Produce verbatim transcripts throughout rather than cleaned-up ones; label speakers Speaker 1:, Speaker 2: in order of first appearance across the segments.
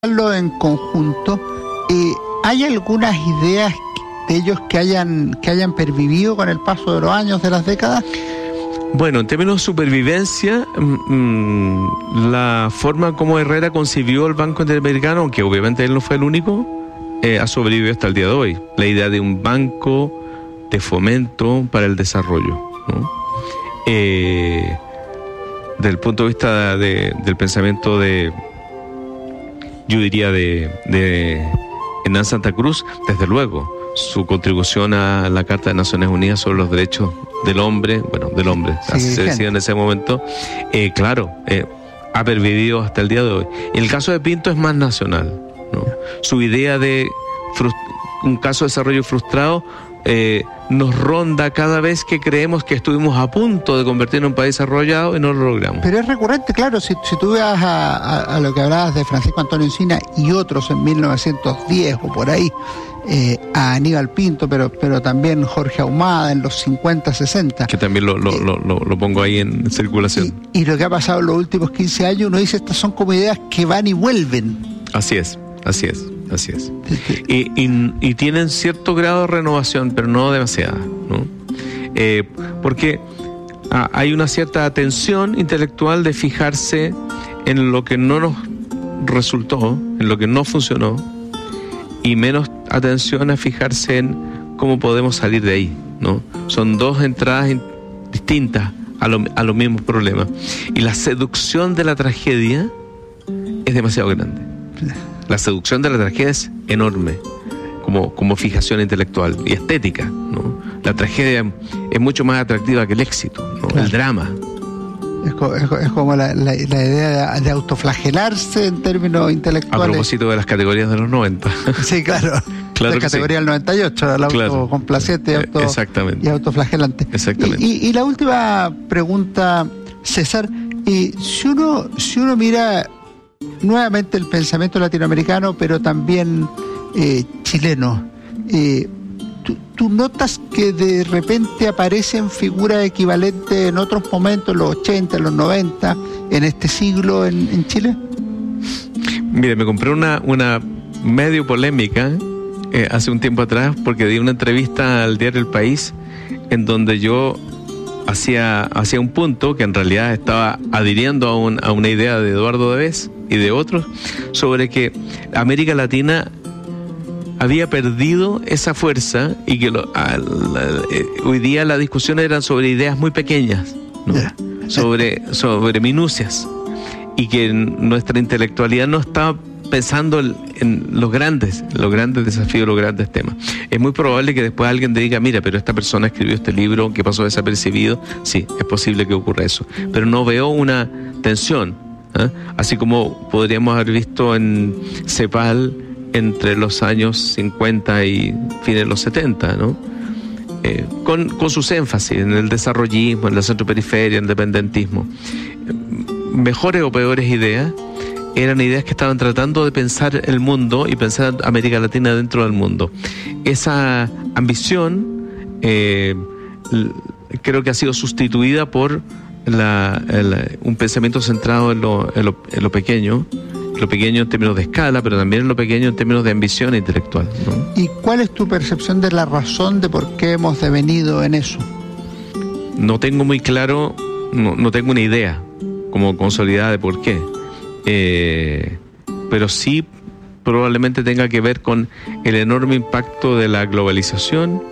Speaker 1: en conjunto, eh, ¿hay algunas ideas de ellos que hayan que hayan pervivido con el paso de los años, de las décadas?
Speaker 2: Bueno, en términos de supervivencia, mmm, la forma como Herrera concibió el Banco Interamericano, aunque obviamente él no fue el único, eh, ha sobrevivido hasta el día de hoy. La idea de un banco de fomento para el desarrollo, ¿no? Eh, desde el punto de vista de, del pensamiento de, yo diría, de, de Hernán Santa Cruz, desde luego, su contribución a la Carta de Naciones Unidas sobre los derechos del hombre, bueno, del hombre, sí, así se decía en ese momento, eh, claro, eh, ha pervivido hasta el día de hoy. En el caso de Pinto es más nacional, ¿no? Su idea de frust- un caso de desarrollo frustrado eh, nos ronda cada vez que creemos que estuvimos a punto de convertirnos en un país desarrollado y no lo logramos.
Speaker 1: Pero es recurrente, claro, si, si tú vas a, a, a lo que hablabas de Francisco Antonio Encina y otros en mil novecientos diez o por ahí, eh, a Aníbal Pinto, pero pero también Jorge Ahumada en los cincuenta, sesenta.
Speaker 2: Que también lo, lo, eh, lo, lo, lo pongo ahí en circulación.
Speaker 1: Y, y lo que ha pasado en los últimos quince años, uno dice, estas son como ideas que van y vuelven.
Speaker 2: Así es, así es. Así es. Y, y, y tienen cierto grado de renovación, pero no demasiada, ¿no? Eh, porque ah, hay una cierta atención intelectual de fijarse en lo que no nos resultó, en lo que no funcionó, y menos atención a fijarse en cómo podemos salir de ahí, ¿no? Son dos entradas in, distintas a, lo, a los mismos problemas. Y la seducción de la tragedia es demasiado grande. La seducción de la tragedia es enorme, como, como fijación intelectual y estética, ¿no? La tragedia es mucho más atractiva que el éxito, ¿no? Claro. El drama.
Speaker 1: Es, co- es, co- es como la, la, la idea de, de autoflagelarse en términos intelectuales.
Speaker 2: A propósito de las categorías de los noventa.
Speaker 1: Sí, claro.
Speaker 2: Claro,
Speaker 1: la categoría del sí. noventa y ocho, el
Speaker 2: claro.
Speaker 1: autocomplaciente y, auto,
Speaker 2: Exactamente.
Speaker 1: y autoflagelante.
Speaker 2: Exactamente.
Speaker 1: Y, y, y la última pregunta, César, eh, si uno si uno mira nuevamente el pensamiento latinoamericano, pero también eh, chileno, eh, ¿tú, ¿tú notas que de repente aparecen figuras equivalentes en otros momentos, en los ochenta, en los noventa, en este siglo en, en Chile?
Speaker 2: Mire, me compré una, una medio polémica eh, hace un tiempo atrás, porque di una entrevista al diario El País en donde yo hacía, hacía un punto que en realidad estaba adhiriendo a, un, a una idea de Eduardo Debes y de otros, sobre que América Latina había perdido esa fuerza y que lo, a, la, eh, hoy día las discusiones eran sobre ideas muy pequeñas, ¿no? Yeah. sobre, sobre minucias, y que nuestra intelectualidad no estaba pensando en los grandes, los grandes desafíos, los grandes temas. Es muy probable que después alguien te diga, mira, pero esta persona escribió este libro que pasó desapercibido. Sí, es posible que ocurra eso, pero no veo una tensión, ¿eh? Así como podríamos haber visto en CEPAL entre los años cincuenta y fines de los setenta, ¿no? Eh, con, con sus énfasis en el desarrollismo, en la centroperiferia, en el independentismo. Mejores o peores ideas, eran ideas que estaban tratando de pensar el mundo y pensar América Latina dentro del mundo. Esa ambición eh, creo que ha sido sustituida por la, el, un pensamiento centrado en lo, en, lo, en lo pequeño, lo pequeño en términos de escala, pero también en lo pequeño en términos de ambición intelectual, ¿no?
Speaker 1: ¿Y cuál es tu percepción de la razón de por qué hemos devenido en eso?
Speaker 2: No tengo muy claro, no, no tengo una idea como consolidada de por qué. Eh, pero sí probablemente tenga que ver con el enorme impacto de la globalización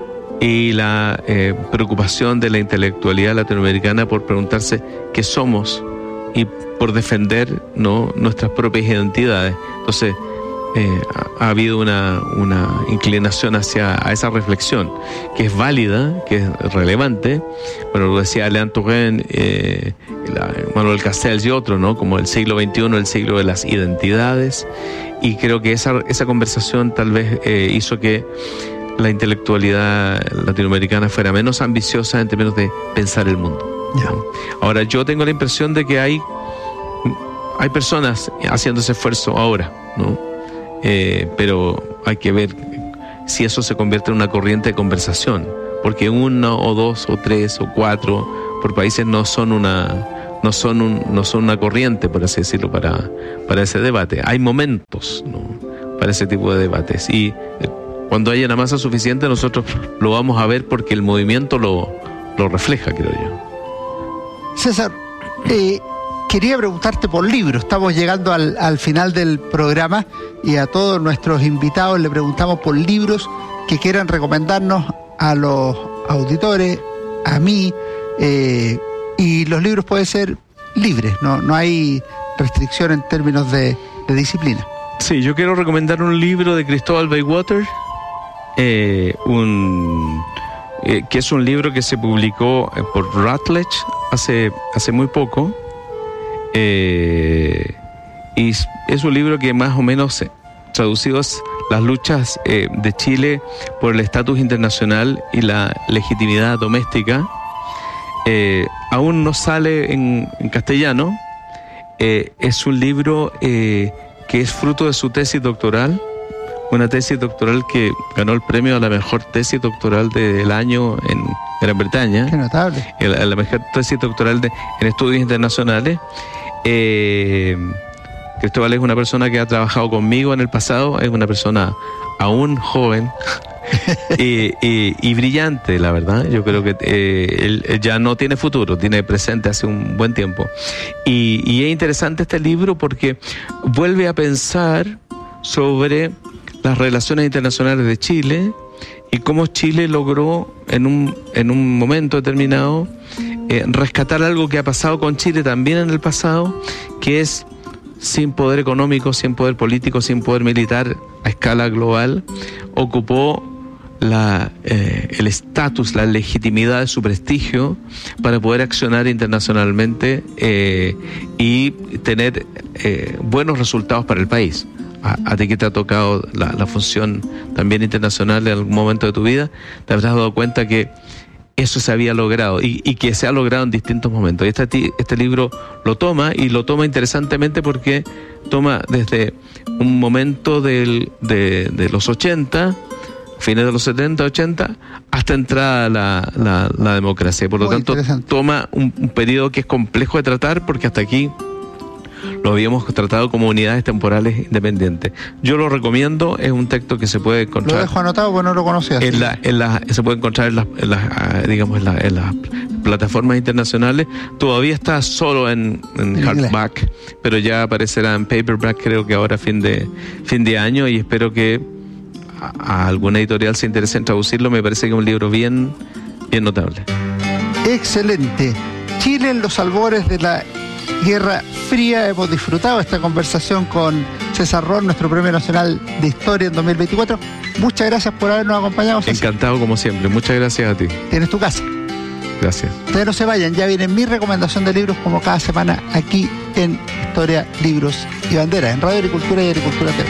Speaker 2: y la eh, preocupación de la intelectualidad latinoamericana por preguntarse qué somos y por defender, ¿no?, nuestras propias identidades. Entonces eh, ha, ha habido una, una inclinación hacia a esa reflexión, que es válida, que es relevante. Bueno, lo decía Alain Touraine, eh, Manuel Castells y otros, ¿no?, como el siglo veintiuno, el siglo de las identidades, y creo que esa, esa conversación tal vez eh, hizo que la intelectualidad latinoamericana fuera menos ambiciosa en términos de pensar el mundo.
Speaker 1: Yeah.
Speaker 2: Ahora, yo tengo la impresión de que hay hay personas haciendo ese esfuerzo ahora, ¿no? Eh, pero hay que ver si eso se convierte en una corriente de conversación, porque uno o dos o tres o cuatro por países no son una no son un, no son una corriente, por así decirlo, para, para ese debate. Hay momentos, ¿no?, para ese tipo de debates. Y eh, cuando haya una masa suficiente, nosotros lo vamos a ver porque el movimiento lo, lo refleja, creo yo.
Speaker 1: César, eh, quería preguntarte por libros. Estamos llegando al, al final del programa y a todos nuestros invitados le preguntamos por libros que quieran recomendarnos a los auditores, a mí, eh, y los libros pueden ser libres, no, no hay restricción en términos de, de disciplina.
Speaker 2: Sí, yo quiero recomendar un libro de Cristóbal Bywater, eh, un, eh, que es un libro que se publicó por Routledge hace, hace muy poco, eh, y es un libro que más o menos, traducido, es las luchas eh, de Chile por el estatus internacional y la legitimidad doméstica. Eh, aún no sale en, en castellano. Eh, es un libro eh, que es fruto de su tesis doctoral, una tesis doctoral que ganó el premio a la mejor tesis doctoral del año en Gran Bretaña.
Speaker 1: Qué notable.
Speaker 2: El, la mejor tesis doctoral de, en estudios internacionales. Eh, Cristóbal es una persona que ha trabajado conmigo en el pasado, es una persona aún joven y, y, y brillante, la verdad. Yo creo que eh, él, él ya no tiene futuro, tiene presente hace un buen tiempo. Y, y es interesante este libro porque vuelve a pensar sobre las relaciones internacionales de Chile y cómo Chile logró en un, en un momento determinado eh, rescatar algo que ha pasado con Chile también en el pasado, que es sin poder económico, sin poder político, sin poder militar a escala global, ocupó la, eh, el estatus, la legitimidad de su prestigio para poder accionar internacionalmente eh, y tener eh, buenos resultados para el país. A, a ti que te ha tocado la, la función también internacional en algún momento de tu vida, te habrás dado cuenta que eso se había logrado y, y que se ha logrado en distintos momentos. Y este, este libro lo toma y lo toma interesantemente porque toma desde un momento del, de, de los ochenta, fines de los setenta, ochenta, hasta entrada la, la, la democracia. Por lo Muy tanto, toma un, un periodo que es complejo de tratar porque hasta aquí lo habíamos tratado como unidades temporales independientes. Yo lo recomiendo, es un texto que se puede encontrar.
Speaker 1: Lo dejo anotado porque no lo conocía.
Speaker 2: En la, en la, se puede encontrar en las, en las digamos, en, la, en las plataformas internacionales. Todavía está solo en, en, en hardback, inglés, pero ya aparecerá en paperback, creo que ahora fin de fin de año, y espero que a, a alguna editorial se interese en traducirlo. Me parece que es un libro bien, bien notable.
Speaker 1: Excelente. Chile en los albores de la Guerra Fría. Hemos disfrutado esta conversación con César Roth, nuestro Premio Nacional de Historia en dos mil veinticuatro. Muchas gracias por habernos acompañado, César.
Speaker 2: Encantado como siempre. Muchas gracias a ti.
Speaker 1: Tienes tu casa.
Speaker 2: Gracias.
Speaker 1: Ustedes no se vayan, ya viene mi recomendación de libros como cada semana aquí en Historia, Libros y Banderas, en Radio Agricultura y Agricultura T V.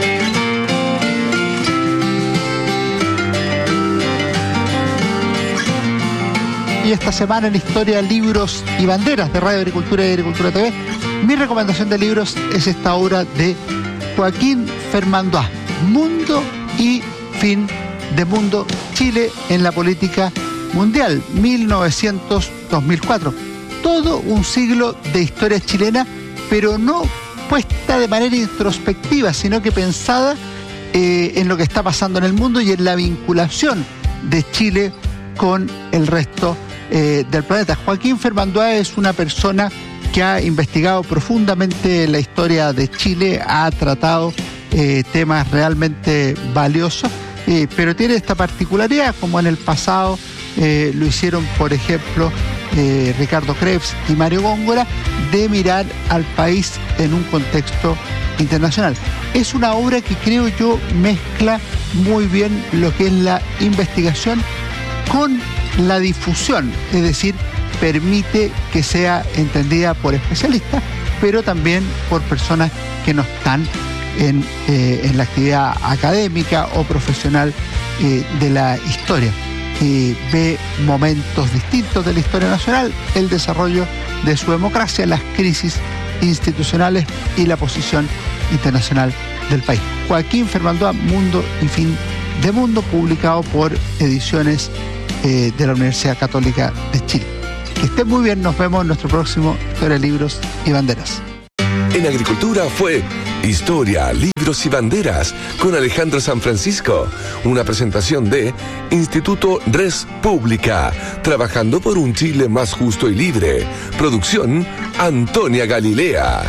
Speaker 1: Y esta semana en Historia, Libros y Banderas de Radio Agricultura y Agricultura T V, mi recomendación de libros es esta obra de Joaquín Fermandois, Mundo y Fin de Mundo, Chile en la política mundial, mil novecientos a dos mil cuatro. Todo un siglo de historia chilena, pero no puesta de manera introspectiva, sino que pensada eh, en lo que está pasando en el mundo y en la vinculación de Chile con el resto eh, del planeta. Joaquín Fermandois es una persona que ha investigado profundamente la historia de Chile, ha tratado eh, temas realmente valiosos, eh, pero tiene esta particularidad, como en el pasado eh, lo hicieron, por ejemplo, eh, Ricardo Krebs y Mario Góngora, de mirar al país en un contexto internacional. Es una obra que creo yo mezcla muy bien lo que es la investigación con la difusión, es decir, permite que sea entendida por especialistas, pero también por personas que no están en, eh, en la actividad académica o profesional eh, de la historia. Eh, ve momentos distintos de la historia nacional, el desarrollo de su democracia, las crisis institucionales y la posición internacional del país. Joaquín Fermandois, Mundo y Fin de Mundo, publicado por Ediciones eh, de la Universidad Católica de Chile. Que estén muy bien, nos vemos en nuestro próximo Historia, Libros y Banderas.
Speaker 3: En Agricultura fue Historia, Libros y Banderas con Alejandro San Francisco. Una presentación de Instituto Res Pública, trabajando por un Chile más justo y libre. Producción Antonia Galilea.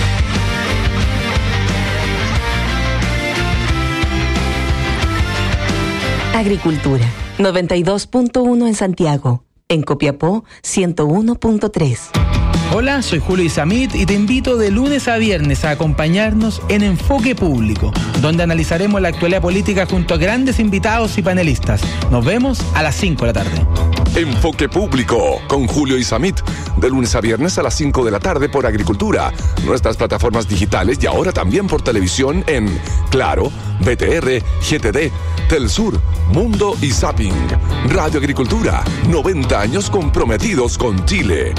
Speaker 4: Agricultura, noventa y dos punto uno en Santiago. En Copiapó, ciento uno punto tres.
Speaker 5: Hola, soy Julio Isamit y te invito de lunes a viernes a acompañarnos en Enfoque Público, donde analizaremos la actualidad política junto a grandes invitados y panelistas. Nos vemos a las cinco de la tarde.
Speaker 3: Enfoque Público con Julio Isamit, de lunes a viernes a las cinco de la tarde por Agricultura, nuestras plataformas digitales y ahora también por televisión en Claro, B T R, G T D, Telsur, Mundo y Zapping. Radio Agricultura, noventa años comprometidos con Chile.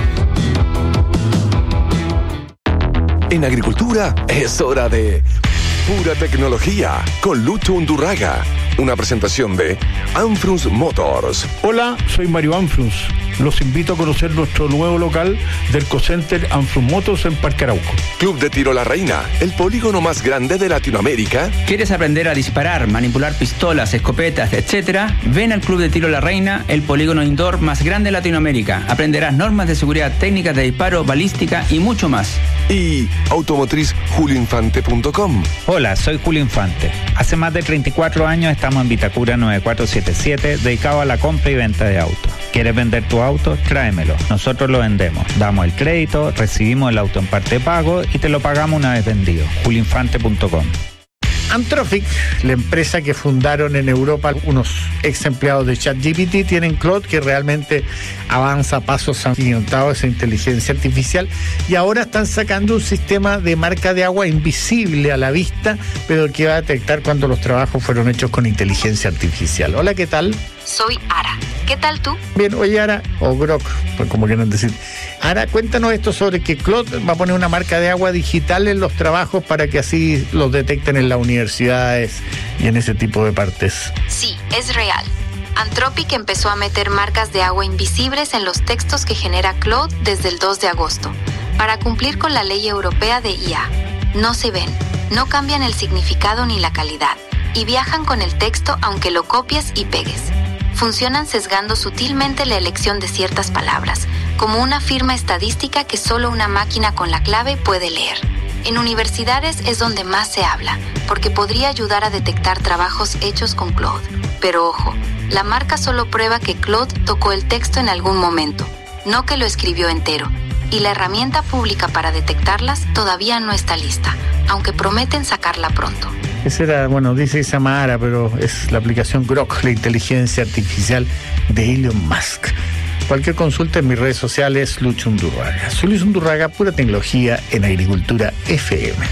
Speaker 3: En Agricultura es hora de Pura Tecnología con Lucho Undurraga. Una presentación de Anfrus Motors.
Speaker 6: Hola, soy Mario Anfrus. Los invito a conocer nuestro nuevo local del Ecocenter Anfrus Motors en Parque Arauco.
Speaker 3: Club de Tiro La Reina, el polígono más grande de Latinoamérica.
Speaker 7: ¿Quieres aprender a disparar, manipular pistolas, escopetas, etcétera? Ven al Club de Tiro La Reina, el polígono indoor más grande de Latinoamérica. Aprenderás normas de seguridad, técnicas de disparo, balística y mucho más.
Speaker 3: Y automotriz julio infante punto com.
Speaker 8: Hola, soy Julio Infante. Hace más de treinta y cuatro años estamos en Vitacura nueve cuatro siete siete, dedicado a la compra y venta de autos. ¿Quieres vender tu auto? Tráemelo. Nosotros lo vendemos. Damos el crédito, recibimos el auto en parte de pago y te lo pagamos una vez vendido. julio infante punto com.
Speaker 6: Anthropic, la empresa que fundaron en Europa unos ex empleados de ChatGPT, tienen Claude, que realmente avanza a pasos agigantados esa inteligencia artificial, y ahora están sacando un sistema de marca de agua invisible a la vista, pero que va a detectar cuando los trabajos fueron hechos con inteligencia artificial. Hola, ¿qué tal?
Speaker 9: Soy Ara. ¿Qué tal tú?
Speaker 6: Bien, oye, Ara, o Grok, pues como quieran decir. Ara, cuéntanos esto sobre que Claude va a poner una marca de agua digital en los trabajos para que así los detecten en las universidades y en ese tipo de partes.
Speaker 9: Sí, es real. Anthropic empezó a meter marcas de agua invisibles en los textos que genera Claude desde el dos de agosto, para cumplir con la ley europea de I A. No se ven, no cambian el significado ni la calidad, y viajan con el texto aunque lo copies y pegues. Funcionan sesgando sutilmente la elección de ciertas palabras, como una firma estadística que solo una máquina con la clave puede leer. En universidades es donde más se habla, porque podría ayudar a detectar trabajos hechos con Claude. Pero ojo, la marca solo prueba que Claude tocó el texto en algún momento, no que lo escribió entero. Y la herramienta pública para detectarlas todavía no está lista, aunque prometen sacarla pronto.
Speaker 6: Esa era, bueno, dice que se llama Ara, pero es la aplicación Grok, la inteligencia artificial de Elon Musk. Cualquier consulta en mis redes sociales, Lucho Undurraga. Soy Luis Undurraga, Pura Tecnología en Agricultura F M.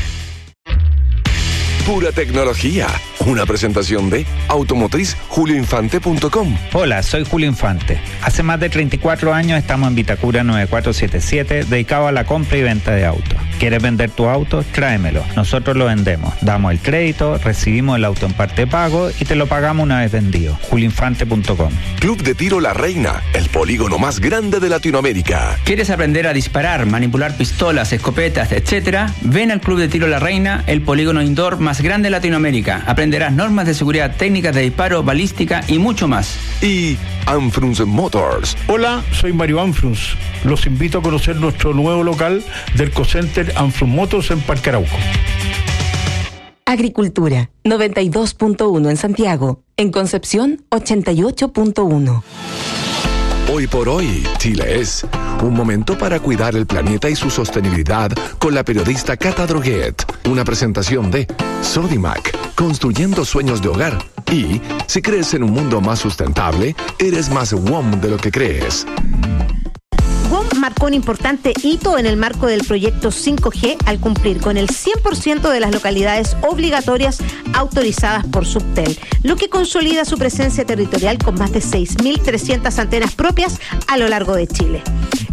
Speaker 3: Pura Tecnología, una presentación de automotriz julio infante punto com.
Speaker 8: Hola, soy Julio Infante. Hace más de treinta y cuatro años estamos en Vitacura nueve cuatro siete siete, dedicado a la compra y venta de autos. ¿Quieres vender tu auto? Tráemelo. Nosotros lo vendemos. Damos el crédito, recibimos el auto en parte de pago y te lo pagamos una vez vendido. julio infante punto com.
Speaker 3: Club de Tiro La Reina, el polígono más grande de Latinoamérica.
Speaker 7: ¿Quieres aprender a disparar, manipular pistolas, escopetas, etcétera? Ven al Club de Tiro La Reina, el polígono indoor más grande de Latinoamérica. Aprenderás normas de seguridad, técnicas de disparo, balística y mucho más.
Speaker 3: Y Anfrus Motors.
Speaker 6: Hola, soy Mario Anfrus. Los invito a conocer nuestro nuevo local del Ecocenter Anfrus Motors en Parque Arauco.
Speaker 4: Agricultura, noventa y dos punto uno en Santiago. En Concepción, ochenta y ocho punto uno.
Speaker 3: Hoy por hoy, Chile es un momento para cuidar el planeta y su sostenibilidad con la periodista Cata Droguet. Una presentación de Sodimac, construyendo sueños de hogar. Y si crees en un mundo más sustentable, eres más W O M de lo que crees.
Speaker 10: W O M marcó un importante hito en el marco del proyecto cinco G al cumplir con el cien por ciento de las localidades obligatorias autorizadas por Subtel, lo que consolida su presencia territorial con más de seis mil trescientas antenas propias a lo largo de Chile.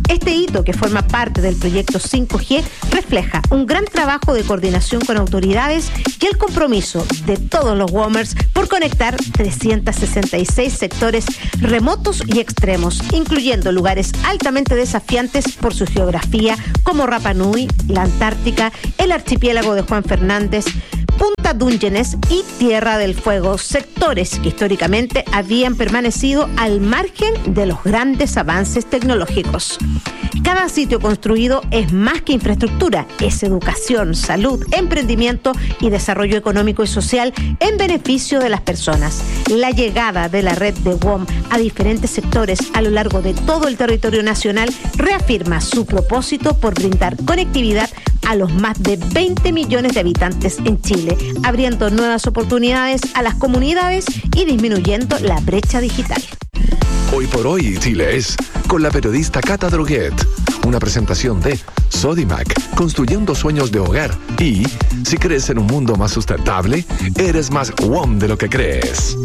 Speaker 10: Este hito, que forma parte del proyecto cinco G, refleja un gran trabajo de coordinación con autoridades y el compromiso de todos los WOMers por conectar trescientos sesenta y seis sectores remotos y extremos, incluyendo lugares altamente desafiantes por su geografía, como Rapa Nui, la Antártica, el archipiélago de Juan Fernández, Punta Dungeones y Tierra del Fuego, sectores que históricamente habían permanecido al margen de los grandes avances tecnológicos. Cada sitio construido es más que infraestructura, es educación, salud, emprendimiento y desarrollo económico y social en beneficio de las personas. La llegada de la red de W O M a diferentes sectores a lo largo de todo el territorio nacional reafirma su propósito por brindar conectividad a los más de veinte millones de habitantes en Chile, abriendo nuevas oportunidades a las comunidades y disminuyendo la brecha digital.
Speaker 3: Hoy por hoy, Chile es con la periodista Cata Droguet. Una presentación de Sodimac, construyendo sueños de hogar. Y si crees en un mundo más sustentable, eres más W O M de lo que crees.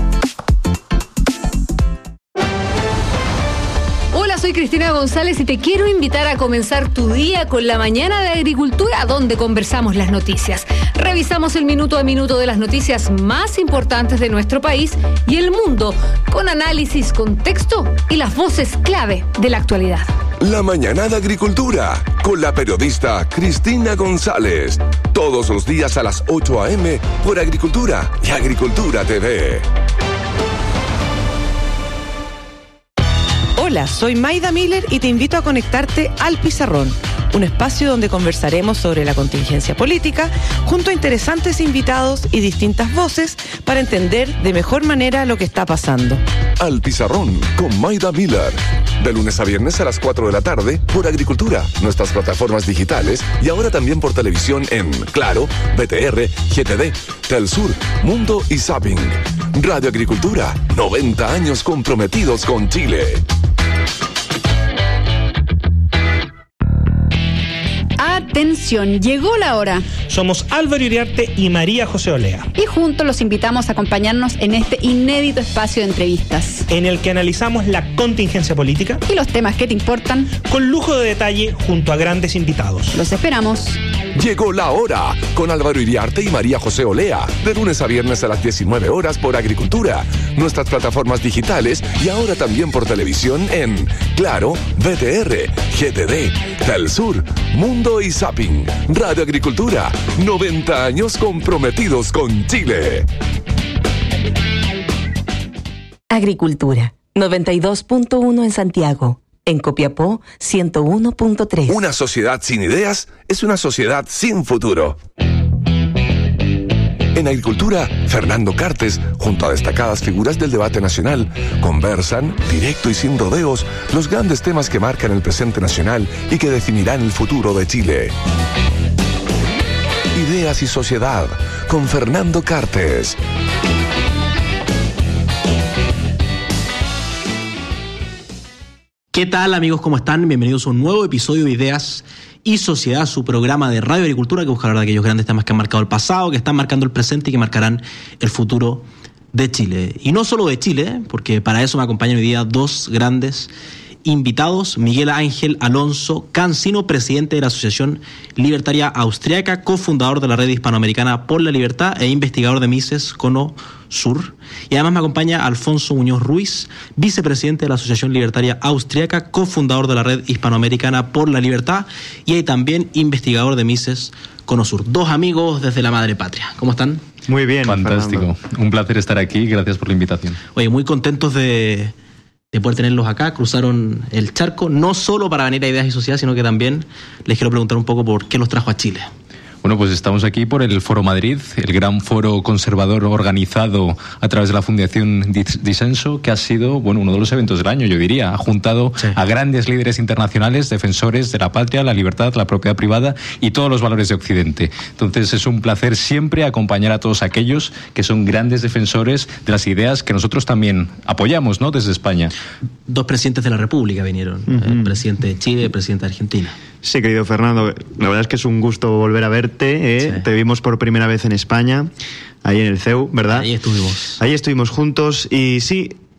Speaker 11: Hola, soy Cristina González y te quiero invitar a comenzar tu día con la mañana de agricultura, donde conversamos las noticias. Revisamos el minuto a minuto de las noticias más importantes de nuestro país y el mundo, con análisis, contexto y las voces clave de la actualidad.
Speaker 3: La mañana de agricultura, con la periodista Cristina González. Todos los días a las ocho a.m. por Agricultura y Agricultura T V.
Speaker 12: Hola, soy Maida Miller y te invito a conectarte al Pizarrón, un espacio donde conversaremos sobre la contingencia política junto a interesantes invitados y distintas voces para entender de mejor manera lo que está pasando.
Speaker 3: Al Pizarrón con Maida Miller, de lunes a viernes a las cuatro de la tarde por Agricultura, nuestras plataformas digitales y ahora también por televisión en Claro, B T R, G T D, Telsur, Mundo y Zapping. Radio Agricultura, noventa años comprometidos con Chile.
Speaker 13: Atención, llegó la hora.
Speaker 14: Somos Álvaro Iriarte y María José Olea.
Speaker 13: Y juntos los invitamos a acompañarnos en este inédito espacio de entrevistas,
Speaker 14: en el que analizamos la contingencia política
Speaker 13: y los temas que te importan,
Speaker 14: con lujo de detalle junto a grandes invitados.
Speaker 13: Los esperamos.
Speaker 3: Llegó la hora con Álvaro Iriarte y María José Olea, de lunes a viernes a las diecinueve horas por Agricultura, nuestras plataformas digitales y ahora también por televisión en Claro, B T R, G T D, Telsur, Mundo y Zapping. Radio Agricultura, noventa años comprometidos con Chile.
Speaker 4: Agricultura, noventa y dos punto uno en Santiago. En Copiapó, ciento uno punto tres.
Speaker 3: Una sociedad sin ideas es una sociedad sin futuro. En Agricultura, Fernando Cartes, junto a destacadas figuras del debate nacional, conversan, directo y sin rodeos, los grandes temas que marcan el presente nacional y que definirán el futuro de Chile. Ideas y sociedad, con Fernando Cartes.
Speaker 15: ¿Qué tal, amigos? ¿Cómo están? Bienvenidos a un nuevo episodio de Ideas y Sociedad, su programa de Radio Agricultura que busca hablar de aquellos grandes temas que han marcado el pasado, que están marcando el presente y que marcarán el futuro de Chile. Y no solo de Chile, porque para eso me acompañan hoy día dos grandes invitados: Miguel Ángel Alonso Cancino, presidente de la Asociación Libertaria Austriaca, cofundador de la Red Hispanoamericana por la Libertad e investigador de Mises Cono Sur. Y además me acompaña Alfonso Muñoz Ruiz, vicepresidente de la Asociación Libertaria Austriaca, cofundador de la Red Hispanoamericana por la Libertad y ahí también investigador de Mises Cono Sur. Dos amigos desde la madre patria. ¿Cómo están?
Speaker 16: Muy bien.
Speaker 17: Fantástico. Fernando. Un placer estar aquí. Gracias por la invitación.
Speaker 15: Oye, muy contentos de... de poder tenerlos acá. Cruzaron el charco, no solo para venir a Ideas y Sociedad, sino que también les quiero preguntar un poco por qué los trajo a Chile.
Speaker 17: Bueno, pues estamos aquí por el Foro Madrid, el gran foro conservador organizado a través de la Fundación Disenso, que ha sido, bueno, uno de los eventos del año, yo diría. Ha juntado sí. a grandes líderes internacionales, defensores de la patria, la libertad, la propiedad privada y todos los valores de Occidente. Entonces es un placer siempre acompañar a todos aquellos que son grandes defensores de las ideas que nosotros también apoyamos, ¿no?, desde España.
Speaker 15: Dos presidentes de la República vinieron, uh-huh. el presidente de Chile y el presidente de Argentina.
Speaker 16: Sí, querido Fernando, la verdad es que es un gusto volver a verte, ¿eh? Sí. Te vimos por primera vez en España, ahí en el C E U, ¿verdad?
Speaker 15: Ahí estuvimos.
Speaker 16: Ahí estuvimos juntos y sí,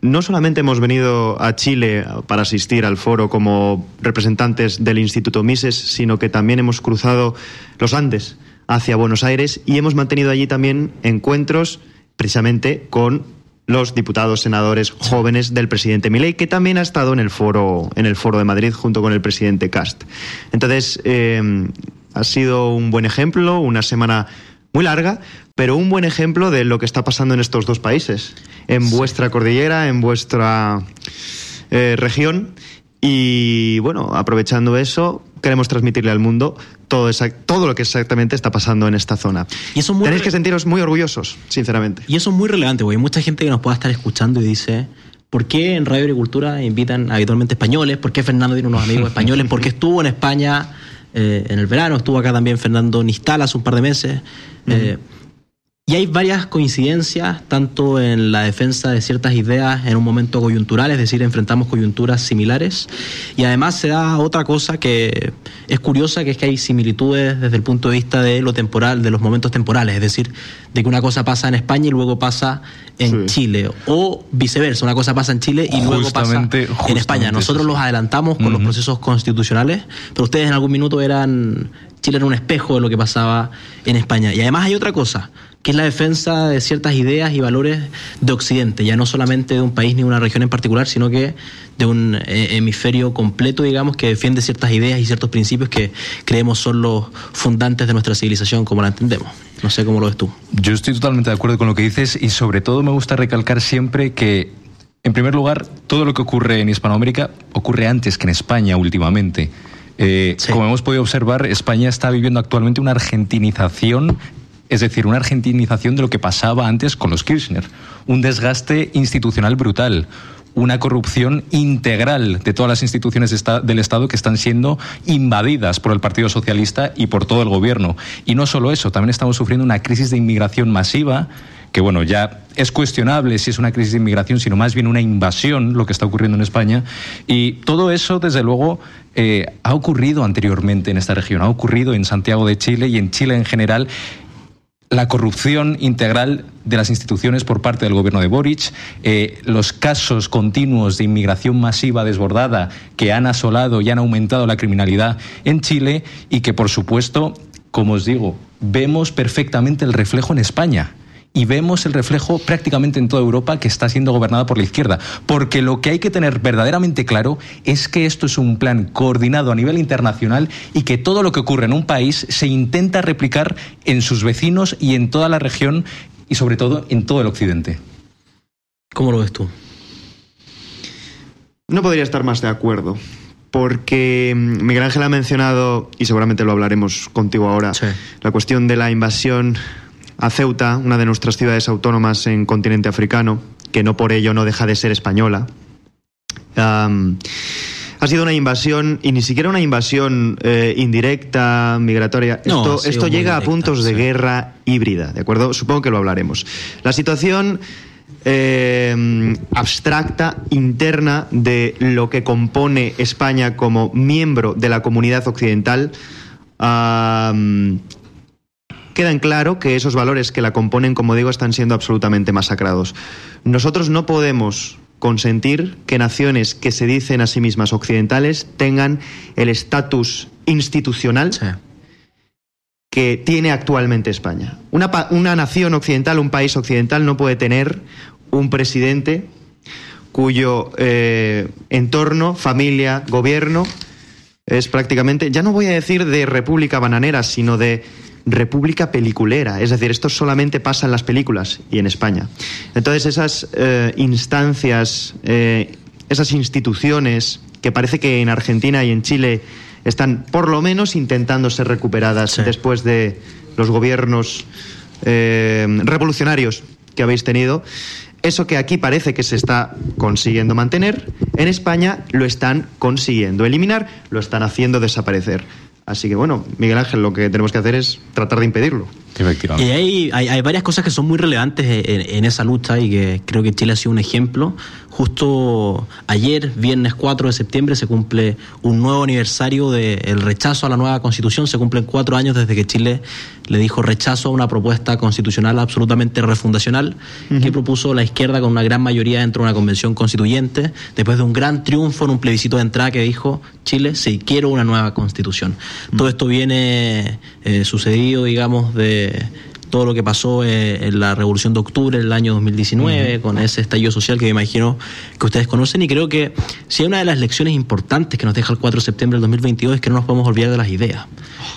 Speaker 16: no solamente hemos venido a Chile para asistir al foro como representantes del Instituto Mises, sino que también hemos cruzado los Andes hacia Buenos Aires y hemos mantenido allí también encuentros precisamente con los diputados, senadores jóvenes del presidente Milei, que también ha estado en el foro, en el foro de Madrid junto con el presidente Kast. Entonces, eh, ha sido un buen ejemplo, una semana muy larga, pero un buen ejemplo de lo que está pasando en estos dos países, en sí. vuestra cordillera, en vuestra eh, región. Y bueno, aprovechando eso, queremos transmitirle al mundo todo, esa, todo lo que exactamente está pasando en esta zona. Y eso muy Tenéis que sentiros muy orgullosos, sinceramente.
Speaker 15: Y eso es muy relevante, porque hay mucha gente que nos pueda estar escuchando y dice, ¿por qué en Radio Agricultura invitan habitualmente españoles? ¿Por qué Fernando tiene unos amigos españoles? ¿Por qué estuvo en España eh, en el verano? Estuvo acá también Fernando Nistal hace un par de meses. Eh, y hay varias coincidencias, tanto en la defensa de ciertas ideas en un momento coyuntural, es decir, enfrentamos coyunturas similares, y además se da otra cosa que es curiosa, que es que hay similitudes desde el punto de vista de lo temporal, de los momentos temporales, es decir, de que una cosa pasa en España y luego pasa en sí. Chile, o viceversa, una cosa pasa en Chile y luego justamente, pasa en España. Nosotros los adelantamos con uh-huh. los procesos constitucionales, pero ustedes en algún minuto eran... Chile era un espejo de lo que pasaba en España. Y además hay otra cosa, que es la defensa de ciertas ideas y valores de Occidente, ya no solamente de un país ni de una región en particular, sino que de un eh, hemisferio completo, digamos, que defiende ciertas ideas y ciertos principios que creemos son los fundantes de nuestra civilización como la entendemos. No sé cómo lo ves tú.
Speaker 17: Yo estoy totalmente de acuerdo con lo que dices y sobre todo me gusta recalcar siempre que, en primer lugar, todo lo que ocurre en Hispanoamérica ocurre antes que en España últimamente. Eh, sí. Como hemos podido observar, España está viviendo actualmente una argentinización, es decir, una argentinización de lo que pasaba antes con los Kirchner, un desgaste institucional brutal, una corrupción integral de todas las instituciones de esta, del Estado que están siendo invadidas por el Partido Socialista y por todo el gobierno. Y no solo eso, también estamos sufriendo una crisis de inmigración masiva, que bueno, ya es cuestionable si es una crisis de inmigración, sino más bien una invasión, lo que está ocurriendo en España. Y todo eso, desde luego, eh, ha ocurrido anteriormente en esta región, ha ocurrido en Santiago de Chile y en Chile en general. La corrupción integral de las instituciones por parte del gobierno de Boric, eh, los casos continuos de inmigración masiva desbordada que han asolado y han aumentado la criminalidad en Chile y que, por supuesto, como os digo, vemos perfectamente el reflejo en España. Y vemos el reflejo prácticamente en toda Europa que está siendo gobernada por la izquierda. Porque lo que hay que tener verdaderamente claro es que esto es un plan coordinado a nivel internacional y que todo lo que ocurre en un país se intenta replicar en sus vecinos y en toda la región y sobre todo en todo el occidente.
Speaker 15: ¿Cómo lo ves tú?
Speaker 16: No podría estar más de acuerdo. Porque Miguel Ángel ha mencionado, y seguramente lo hablaremos contigo ahora, sí. la cuestión de la invasión a Ceuta, una de nuestras ciudades autónomas en continente africano, que no por ello no deja de ser española. Um, ha sido una invasión, y ni siquiera una invasión eh, indirecta, migratoria. No, esto esto llega directa, a puntos sí. de guerra híbrida, ¿de acuerdo? Supongo que lo hablaremos. La situación eh, abstracta, interna, de lo que compone España como miembro de la comunidad occidental, um, queda en claro que esos valores que la componen, como digo, están siendo absolutamente masacrados. Nosotros no podemos consentir que naciones que se dicen a sí mismas occidentales tengan el estatus institucional sí. que tiene actualmente España. Una, una nación occidental, un país occidental, no puede tener un presidente cuyo eh, entorno, familia, gobierno es prácticamente, ya no voy a decir de república bananera, sino de república peliculera, es decir, esto solamente pasa en las películas y en España. Entonces esas eh, instancias, eh, esas instituciones que parece que en Argentina y en Chile están por lo menos intentando ser recuperadas sí. después de los gobiernos eh, revolucionarios que habéis tenido, eso que aquí parece que se está consiguiendo mantener, en España lo están consiguiendo eliminar, lo están haciendo desaparecer. Así que bueno, Miguel Ángel, lo que tenemos que hacer es tratar de impedirlo.
Speaker 15: Y hay, hay, hay varias cosas que son muy relevantes en, en esa lucha y que creo que Chile ha sido un ejemplo, justo ayer, viernes cuatro de septiembre, se cumple un nuevo aniversario del rechazo a la nueva Constitución. Se cumplen cuatro años desde que Chile le dijo rechazo a una propuesta constitucional absolutamente refundacional uh-huh. que propuso la izquierda con una gran mayoría dentro de una convención constituyente, después de un gran triunfo en un plebiscito de entrada que dijo Chile, sí, quiero una nueva Constitución. Uh-huh. Todo esto viene eh, sucedido, digamos, de todo lo que pasó eh, en la Revolución de Octubre del año dos mil diecinueve, uh-huh. con ese estallido social que me imagino que ustedes conocen, y creo que si hay una de las lecciones importantes que nos deja el cuatro de septiembre del dos mil veintidós es que no nos podemos olvidar de las ideas.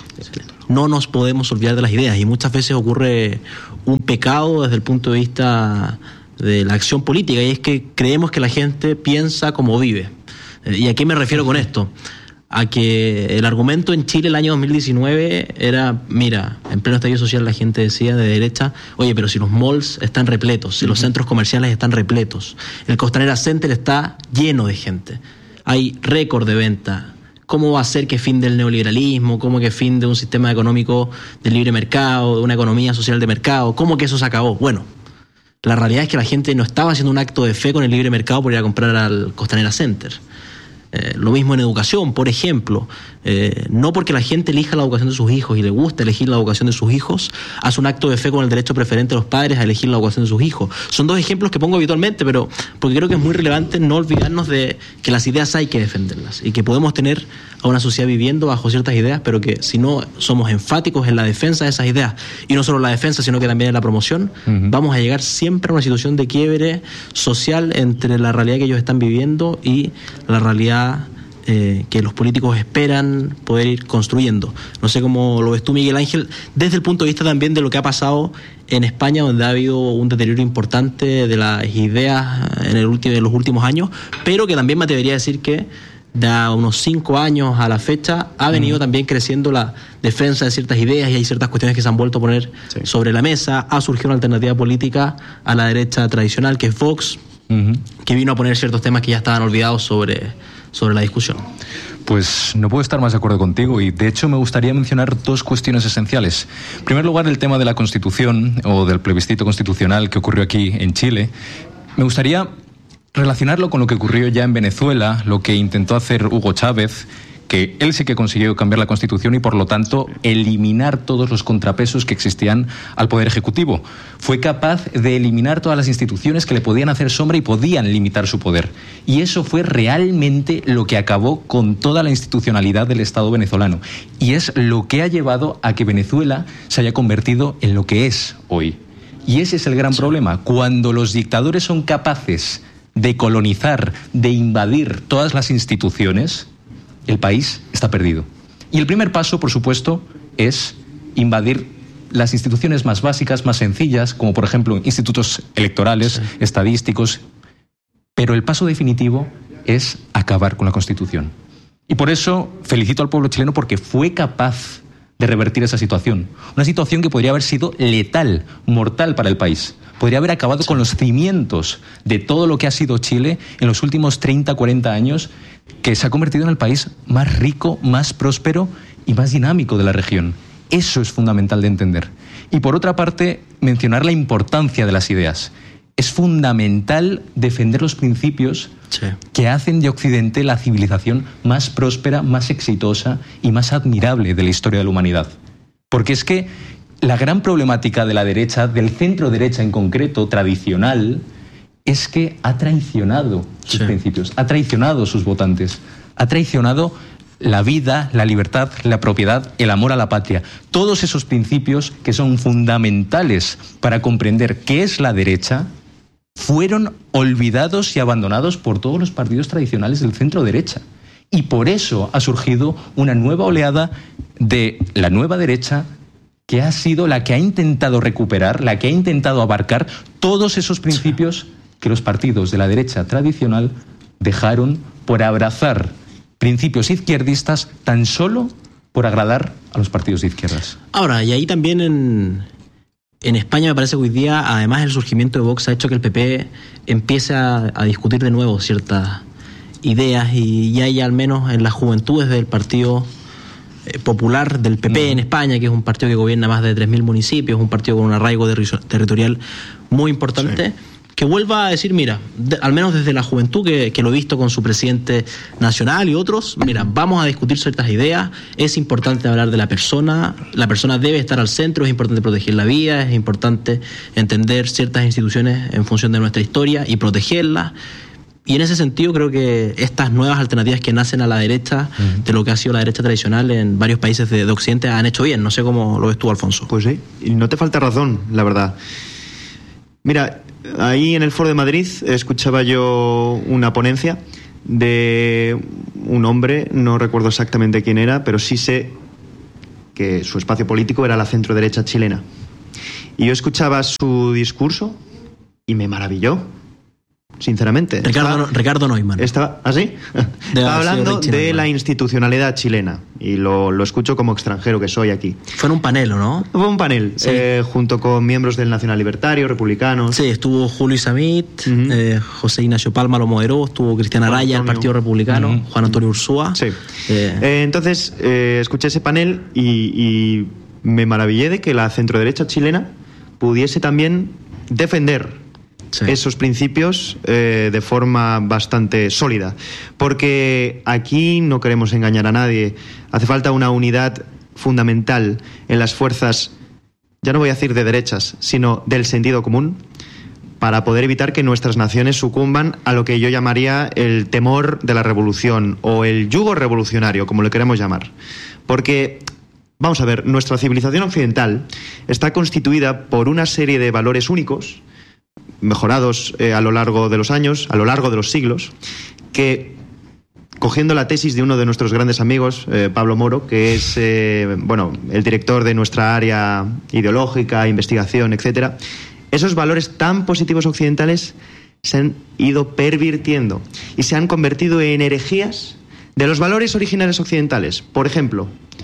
Speaker 15: No nos podemos olvidar de las ideas, y muchas veces ocurre un pecado desde el punto de vista de la acción política, y es que creemos que la gente piensa como vive. ¿Y a qué me refiero con esto? A que el argumento en Chile el año dos mil diecinueve era, mira, en pleno estallido social la gente decía de derecha, oye, pero si los malls están repletos, si los centros comerciales están repletos, el Costanera Center está lleno de gente, hay récord de venta, ¿cómo va a ser que fin del neoliberalismo? ¿Cómo que fin de un sistema económico de libre mercado, de una economía social de mercado? ¿Cómo que eso se acabó? Bueno, la realidad es que la gente no estaba haciendo un acto de fe con el libre mercado por ir a comprar al Costanera Center. Eh, lo mismo en educación, por ejemplo. Eh, no porque la gente elija la educación de sus hijos y le gusta elegir la educación de sus hijos, hace un acto de fe con el derecho preferente de los padres a elegir la educación de sus hijos. Son dos ejemplos que pongo habitualmente, pero porque creo que es muy relevante no olvidarnos de que las ideas hay que defenderlas y que podemos tener a una sociedad viviendo bajo ciertas ideas, pero que si no somos enfáticos en la defensa de esas ideas, y no solo la defensa, sino que también en la promoción, uh-huh. vamos a llegar siempre a una situación de quiebre social entre la realidad que ellos están viviendo y la realidad Eh, que los políticos esperan poder ir construyendo. No sé cómo lo ves tú, Miguel Ángel, desde el punto de vista también de lo que ha pasado en España, donde ha habido un deterioro importante de las ideas en, el último, en los últimos años, pero que también me atrevería a decir que de unos cinco años a la fecha ha venido mm. también creciendo la defensa de ciertas ideas, y hay ciertas cuestiones que se han vuelto a poner sí. sobre la mesa. Ha surgido una alternativa política a la derecha tradicional, que es Vox, uh-huh. que vino a poner ciertos temas que ya estaban olvidados sobre... sobre la discusión.
Speaker 17: Pues no puedo estar más de acuerdo contigo, y de hecho me gustaría mencionar dos cuestiones esenciales. En primer lugar, el tema de la Constitución o del plebiscito constitucional que ocurrió aquí en Chile. Me gustaría relacionarlo con lo que ocurrió ya en Venezuela, lo que intentó hacer Hugo Chávez, que él sí que consiguió cambiar la Constitución y por lo tanto eliminar todos los contrapesos que existían al Poder Ejecutivo. Fue capaz de eliminar todas las instituciones que le podían hacer sombra y podían limitar su poder. Y eso fue realmente lo que acabó con toda la institucionalidad del Estado venezolano. Y es lo que ha llevado a que Venezuela se haya convertido en lo que es hoy. Y ese es el gran problema. Cuando los dictadores son capaces de colonizar, de invadir todas las instituciones, el país está perdido. Y el primer paso, por supuesto, es invadir las instituciones más básicas, más sencillas, como por ejemplo institutos electorales, sí. estadísticos. Pero el paso definitivo es acabar con la Constitución. Y por eso felicito al pueblo chileno porque fue capaz de revertir esa situación. Una situación que podría haber sido letal, mortal para el país. Podría haber acabado sí. con los cimientos de todo lo que ha sido Chile en los últimos treinta, cuarenta años, que se ha convertido en el país más rico, más próspero y más dinámico de la región. Eso es fundamental de entender. Y por otra parte, mencionar la importancia de las ideas. Es fundamental defender los principios sí. que hacen de Occidente la civilización más próspera, más exitosa y más admirable de la historia de la humanidad. Porque es que la gran problemática de la derecha, del centro derecha en concreto, tradicional, es que ha traicionado sus sí. principios, ha traicionado sus votantes, ha traicionado la vida, la libertad, la propiedad, el amor a la patria. Todos esos principios que son fundamentales para comprender qué es la derecha fueron olvidados y abandonados por todos los partidos tradicionales del centro derecha. Y por eso ha surgido una nueva oleada de la nueva derecha, que ha sido la que ha intentado recuperar, la que ha intentado abarcar todos esos principios que los partidos de la derecha tradicional dejaron por abrazar principios izquierdistas tan solo por agradar a los partidos de izquierdas.
Speaker 15: Ahora, y ahí también en, en España me parece que hoy día, además el surgimiento de Vox ha hecho que el P P empiece a, a discutir de nuevo ciertas ideas, y ya hay al menos en las juventudes del Partido Popular del P P mm. en España, que es un partido que gobierna más de tres mil municipios, un partido con un arraigo territorial muy importante, sí. que vuelva a decir, mira, de, al menos desde la juventud que, que lo he visto con su presidente nacional y otros, mira, vamos a discutir ciertas ideas, es importante hablar de la persona, la persona debe estar al centro, es importante proteger la vida, es importante entender ciertas instituciones en función de nuestra historia y protegerlas. Y en ese sentido creo que estas nuevas alternativas que nacen a la derecha uh-huh. de lo que ha sido la derecha tradicional en varios países de, de Occidente han hecho bien. No sé cómo lo ves tú, Alfonso.
Speaker 16: Pues sí, y no te falta razón, la verdad. Mira, ahí en el Foro de Madrid escuchaba yo una ponencia de un hombre, no recuerdo exactamente quién era, pero sí sé que su espacio político era la centroderecha chilena. Y yo escuchaba su discurso y me maravilló. Sinceramente.
Speaker 15: Ricardo, estaba, Ricardo Neumann.
Speaker 16: Estaba, ¿ah, sí? Estaba hablando de, de la institucionalidad chilena y lo, lo escucho como extranjero que soy aquí.
Speaker 15: Fue en un panel, ¿no?
Speaker 16: Fue un panel, sí. eh, junto con miembros del Nacional Libertario, republicanos.
Speaker 15: Sí, estuvo Julio Isamit, uh-huh. eh, José Ignacio Palma lo moderó, estuvo Cristian Araya, del Partido Republicano, uh-huh. Juan Antonio Ursúa.
Speaker 16: Sí. Eh. Eh, entonces, eh, escuché ese panel y, y me maravillé de que la centroderecha chilena pudiese también defender Sí. esos principios eh, de forma bastante sólida, porque aquí no queremos engañar a nadie, hace falta una unidad fundamental en las fuerzas, ya no voy a decir de derechas, sino del sentido común, para poder evitar que nuestras naciones sucumban a lo que yo llamaría el temor de la revolución o el yugo revolucionario, como le queremos llamar, porque vamos a ver, nuestra civilización occidental está constituida por una serie de valores únicos mejorados eh, a lo largo de los años, a lo largo de los siglos, que, cogiendo la tesis de uno de nuestros grandes amigos, eh, Pablo Moro, que es eh, bueno, el director de nuestra área ideológica, investigación, etcétera, esos valores tan positivos occidentales se han ido pervirtiendo y se han convertido en herejías de los valores originales occidentales. Por ejemplo,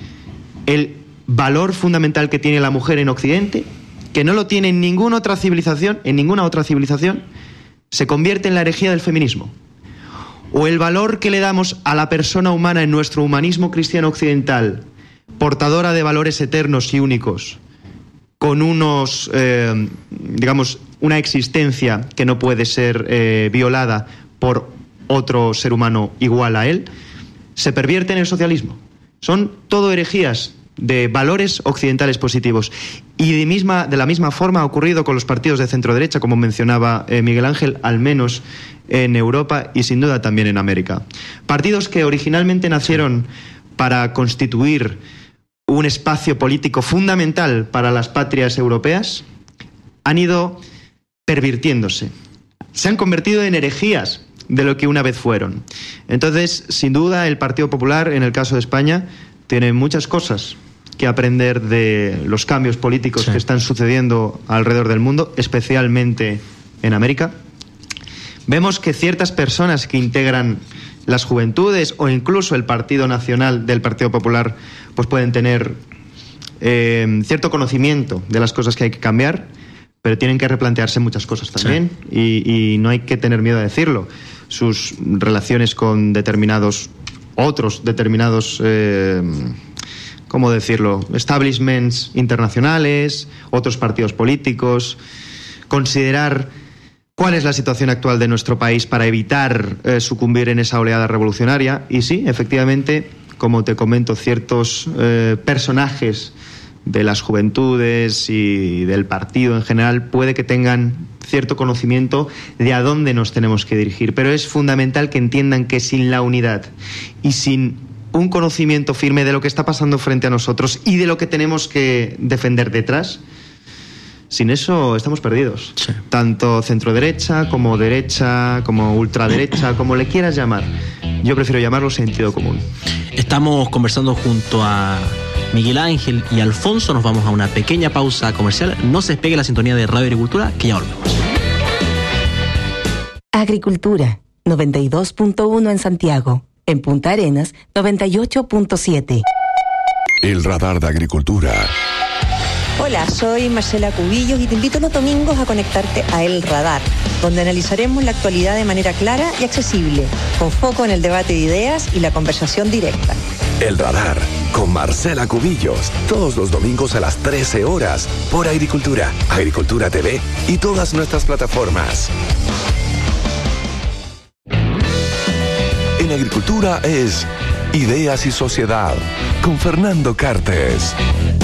Speaker 16: el valor fundamental que tiene la mujer en Occidente, que no lo tiene en ninguna otra civilización, en ninguna otra civilización, se convierte en la herejía del feminismo. O el valor que le damos a la persona humana en nuestro humanismo cristiano occidental, portadora de valores eternos y únicos, con unos, eh, digamos, una existencia que no puede ser eh, violada por otro ser humano igual a él, se pervierte en el socialismo. Son todo herejías de valores occidentales positivos. Y de, misma, de la misma forma ha ocurrido con los partidos de centro-derecha, como mencionaba eh, Miguel Ángel, al menos en Europa y sin duda también en América. Partidos que originalmente nacieron para constituir un espacio político fundamental para las patrias europeas, han ido pervirtiéndose. Se han convertido en herejías de lo que una vez fueron. Entonces, sin duda, el Partido Popular, en el caso de España, tiene muchas cosas que aprender de los cambios políticos sí. que están sucediendo alrededor del mundo, especialmente en América. Vemos que ciertas personas que integran las juventudes o incluso el Partido Nacional del Partido Popular pues pueden tener eh, cierto conocimiento de las cosas que hay que cambiar, pero tienen que replantearse muchas cosas también sí. y, y no hay que tener miedo a decirlo. Sus relaciones con determinados otros determinados eh, ¿cómo decirlo? establishments internacionales, otros partidos políticos, considerar cuál es la situación actual de nuestro país para evitar eh, sucumbir en esa oleada revolucionaria. Y sí, efectivamente, como te comento, ciertos eh, personajes de las juventudes y del partido en general puede que tengan cierto conocimiento de a dónde nos tenemos que dirigir, pero es fundamental que entiendan que sin la unidad y sin un conocimiento firme de lo que está pasando frente a nosotros y de lo que tenemos que defender detrás, sin eso estamos perdidos. Sí. Tanto centroderecha como derecha, como ultraderecha, como le quieras llamar. Yo prefiero llamarlo sentido común.
Speaker 15: Estamos conversando junto a Miguel Ángel y Alfonso. Nos vamos a una pequeña pausa comercial. No se despegue la sintonía de Radio Agricultura, que ya volvemos.
Speaker 4: Agricultura, noventa y dos punto uno en Santiago. En Punta Arenas, noventa y ocho punto siete.
Speaker 3: El radar de Agricultura.
Speaker 18: Hola, soy Marcela Cubillos y te invito los domingos a conectarte a El Radar, donde analizaremos la actualidad de manera clara y accesible, con foco en el debate de ideas y la conversación directa.
Speaker 3: El Radar, con Marcela Cubillos, todos los domingos a las trece horas, por Agricultura, Agricultura T V y todas nuestras plataformas. En Agricultura es Ideas y Sociedad, con Fernando Cartes.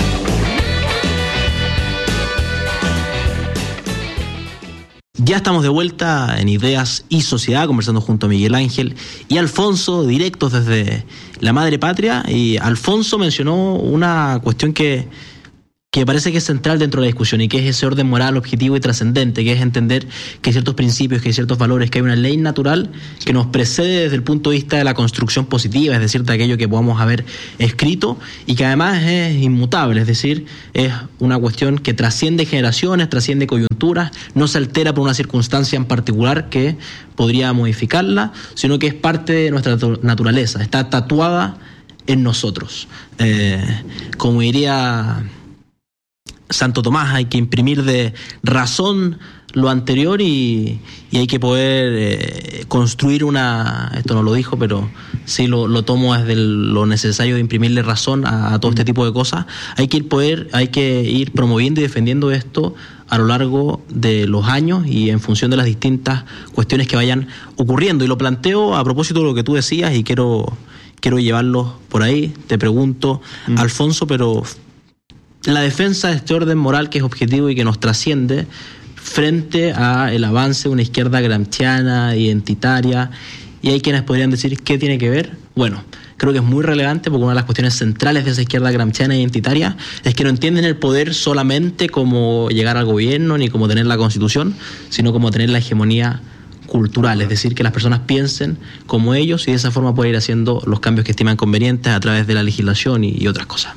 Speaker 15: Ya estamos de vuelta en Ideas y Sociedad, conversando junto a Miguel Ángel y Alfonso, directos desde la madre patria. Y Alfonso mencionó una cuestión que, que parece que es central dentro de la discusión, y que es ese orden moral, objetivo y trascendente, que es entender que hay ciertos principios, que hay ciertos valores, que hay una ley natural que nos precede desde el punto de vista de la construcción positiva, es decir, de aquello que podamos haber escrito, y que además es inmutable, es decir, es una cuestión que trasciende generaciones, trasciende coyunturas, no se altera por una circunstancia en particular que podría modificarla, sino que es parte de nuestra naturaleza, está tatuada en nosotros. Eh, como diría Santo Tomás, hay que imprimir de razón lo anterior y, y hay que poder eh, construir una, esto no lo dijo, pero sí lo, lo tomo desde el, lo necesario de imprimirle razón a, a todo este tipo de cosas. Hay que ir poder, hay que ir promoviendo y defendiendo esto a lo largo de los años y en función de las distintas cuestiones que vayan ocurriendo. Y lo planteo a propósito de lo que tú decías y quiero, quiero llevarlo por ahí. Te pregunto, mm. Alfonso, pero la defensa de este orden moral que es objetivo y que nos trasciende frente a el avance de una izquierda gramsciana, identitaria, y hay quienes podrían decir ¿qué tiene que ver? Bueno, creo que es muy relevante porque una de las cuestiones centrales de esa izquierda gramsciana e identitaria es que no entienden el poder solamente como llegar al gobierno ni como tener la Constitución, sino como tener la hegemonía cultural, es decir, que las personas piensen como ellos y de esa forma poder ir haciendo los cambios que estiman convenientes a través de la legislación y, y otras cosas.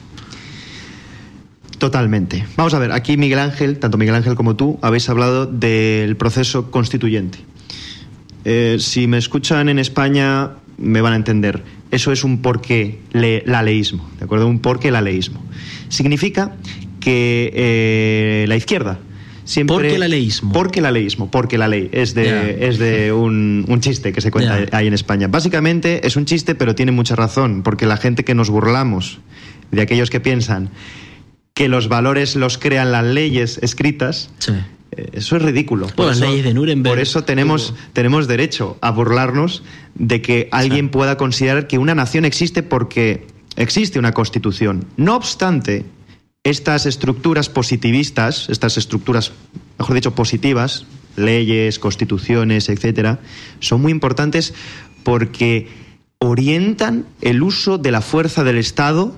Speaker 16: Totalmente. Vamos a ver, aquí Miguel Ángel, tanto Miguel Ángel como tú, habéis hablado del proceso constituyente. Eh, si me escuchan en España, me van a entender. Eso es un porqué le, laleísmo, ¿de acuerdo? Un porqué laleísmo. Significa que eh, la izquierda siempre...
Speaker 15: ¿Por qué laleísmo?
Speaker 16: Porque laleísmo, porque la ley. Es de, yeah. es de un, un chiste que se cuenta yeah. ahí en España. Básicamente es un chiste, pero tiene mucha razón, porque la gente que nos burlamos de aquellos que piensan que los valores los crean las leyes escritas, sí. eh, eso es ridículo.
Speaker 15: Por las leyes de Nuremberg.
Speaker 16: Por eso tenemos, tenemos derecho a burlarnos de que alguien sí. pueda considerar que una nación existe porque existe una constitución. No obstante, estas estructuras positivistas, estas estructuras, mejor dicho, positivas, leyes, constituciones, etcétera, son muy importantes porque orientan el uso de la fuerza del Estado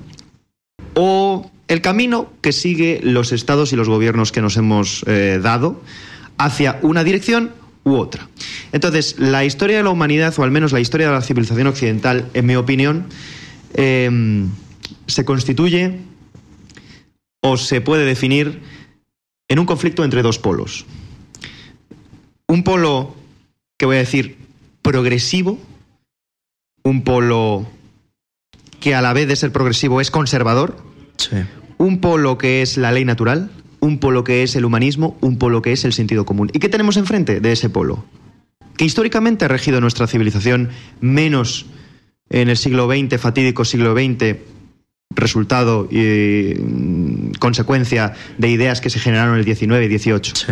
Speaker 16: o el camino que sigue los estados y los gobiernos que nos hemos eh, dado hacia una dirección u otra. Entonces, la historia de la humanidad, o al menos la historia de la civilización occidental, en mi opinión, eh, se constituye o se puede definir en un conflicto entre dos polos. Un polo, que voy a decir, progresivo, un polo que a la vez de ser progresivo es conservador, sí. un polo que es la ley natural, un polo que es el humanismo, un polo que es el sentido común. ¿Y qué tenemos enfrente de ese polo? Que históricamente ha regido nuestra civilización, menos en el siglo veinte, fatídico siglo veinte, resultado y consecuencia de ideas que se generaron en el diecinueve y dieciocho. Sí.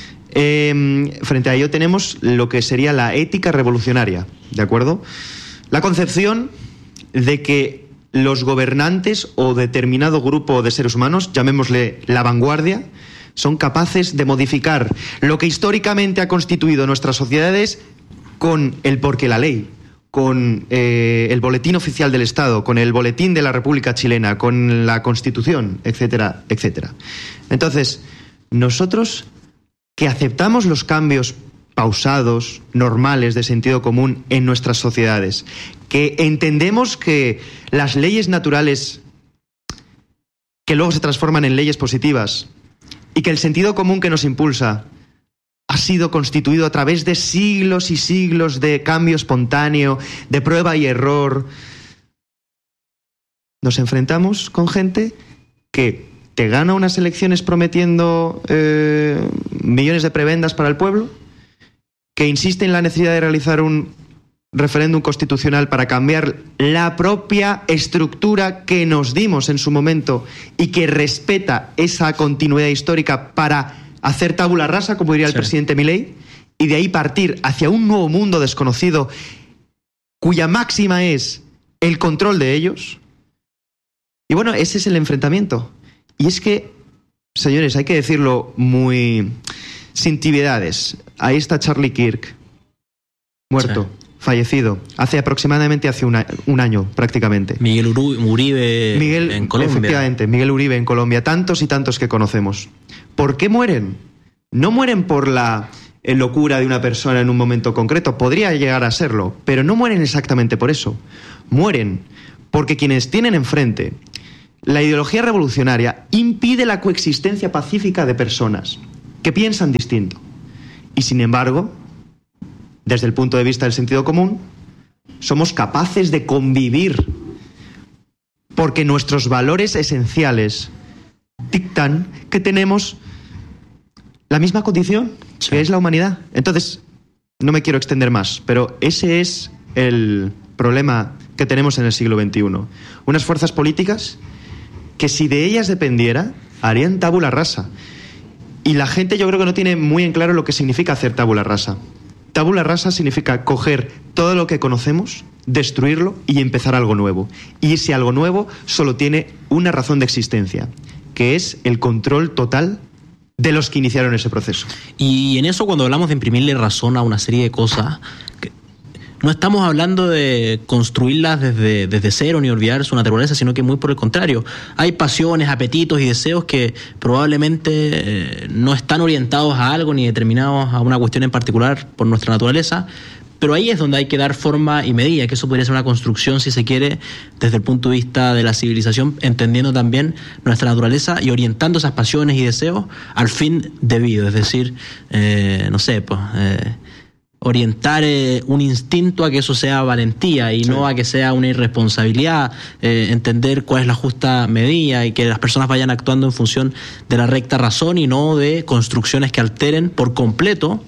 Speaker 16: Eh, frente a ello tenemos lo que sería la ética revolucionaria, ¿de acuerdo? La concepción de que los gobernantes o determinado grupo de seres humanos, llamémosle la vanguardia, son capaces de modificar lo que históricamente ha constituido nuestras sociedades con el porqué la ley, con eh, el boletín oficial del Estado, con el boletín de la República Chilena, con la Constitución, etcétera, etcétera. Entonces, nosotros que aceptamos los cambios pausados, normales, de sentido común en nuestras sociedades, que entendemos que las leyes naturales que luego se transforman en leyes positivas y que el sentido común que nos impulsa ha sido constituido a través de siglos y siglos de cambio espontáneo, de prueba y error, nos enfrentamos con gente que te gana unas elecciones prometiendo eh, millones de prebendas para el pueblo, que insiste en la necesidad de realizar un referéndum constitucional para cambiar la propia estructura que nos dimos en su momento y que respeta esa continuidad histórica para hacer tabula rasa, como diría el sí. presidente Milei, y de ahí partir hacia un nuevo mundo desconocido cuya máxima es el control de ellos. Y bueno, ese es el enfrentamiento. Y es que, señores, hay que decirlo muy sin tibiedades. Ahí está Charlie Kirk, muerto. Sí. Fallecido, hace aproximadamente hace una, un año prácticamente.
Speaker 15: Miguel Uribe
Speaker 16: Miguel,
Speaker 15: en Colombia.
Speaker 16: Efectivamente, Miguel Uribe en Colombia, tantos y tantos que conocemos. ¿Por qué mueren? No mueren por la locura de una persona en un momento concreto, podría llegar a serlo, pero no mueren exactamente por eso. Mueren porque quienes tienen enfrente la ideología revolucionaria impide la coexistencia pacífica de personas que piensan distinto. Y sin embargo, desde el punto de vista del sentido común, somos capaces de convivir porque nuestros valores esenciales dictan que tenemos la misma condición, sí. que es la humanidad. Entonces, no me quiero extender más, pero ese es el problema que tenemos en el siglo veintiuno. Unas fuerzas políticas que, si de ellas dependiera, harían tabula rasa. Y la gente yo creo que no tiene muy en claro lo que significa hacer tabula rasa. Tabula rasa significa coger todo lo que conocemos, destruirlo y empezar algo nuevo. Y ese algo nuevo solo tiene una razón de existencia, que es el control total de los que iniciaron ese proceso.
Speaker 15: Y en eso, cuando hablamos de imprimirle razón a una serie de cosas, que no estamos hablando de construirlas desde, desde cero ni olvidar su naturaleza, sino que muy por el contrario. Hay pasiones, apetitos y deseos que probablemente eh, no están orientados a algo ni determinados a una cuestión en particular por nuestra naturaleza, pero ahí es donde hay que dar forma y medida, que eso podría ser una construcción, si se quiere, desde el punto de vista de la civilización, entendiendo también nuestra naturaleza y orientando esas pasiones y deseos al fin debido, es decir, eh, no sé, pues... Eh, orientar eh, un instinto a que eso sea valentía y sí. no a que sea una irresponsabilidad, eh, entender cuál es la justa medida y que las personas vayan actuando en función de la recta razón y no de construcciones que alteren por completo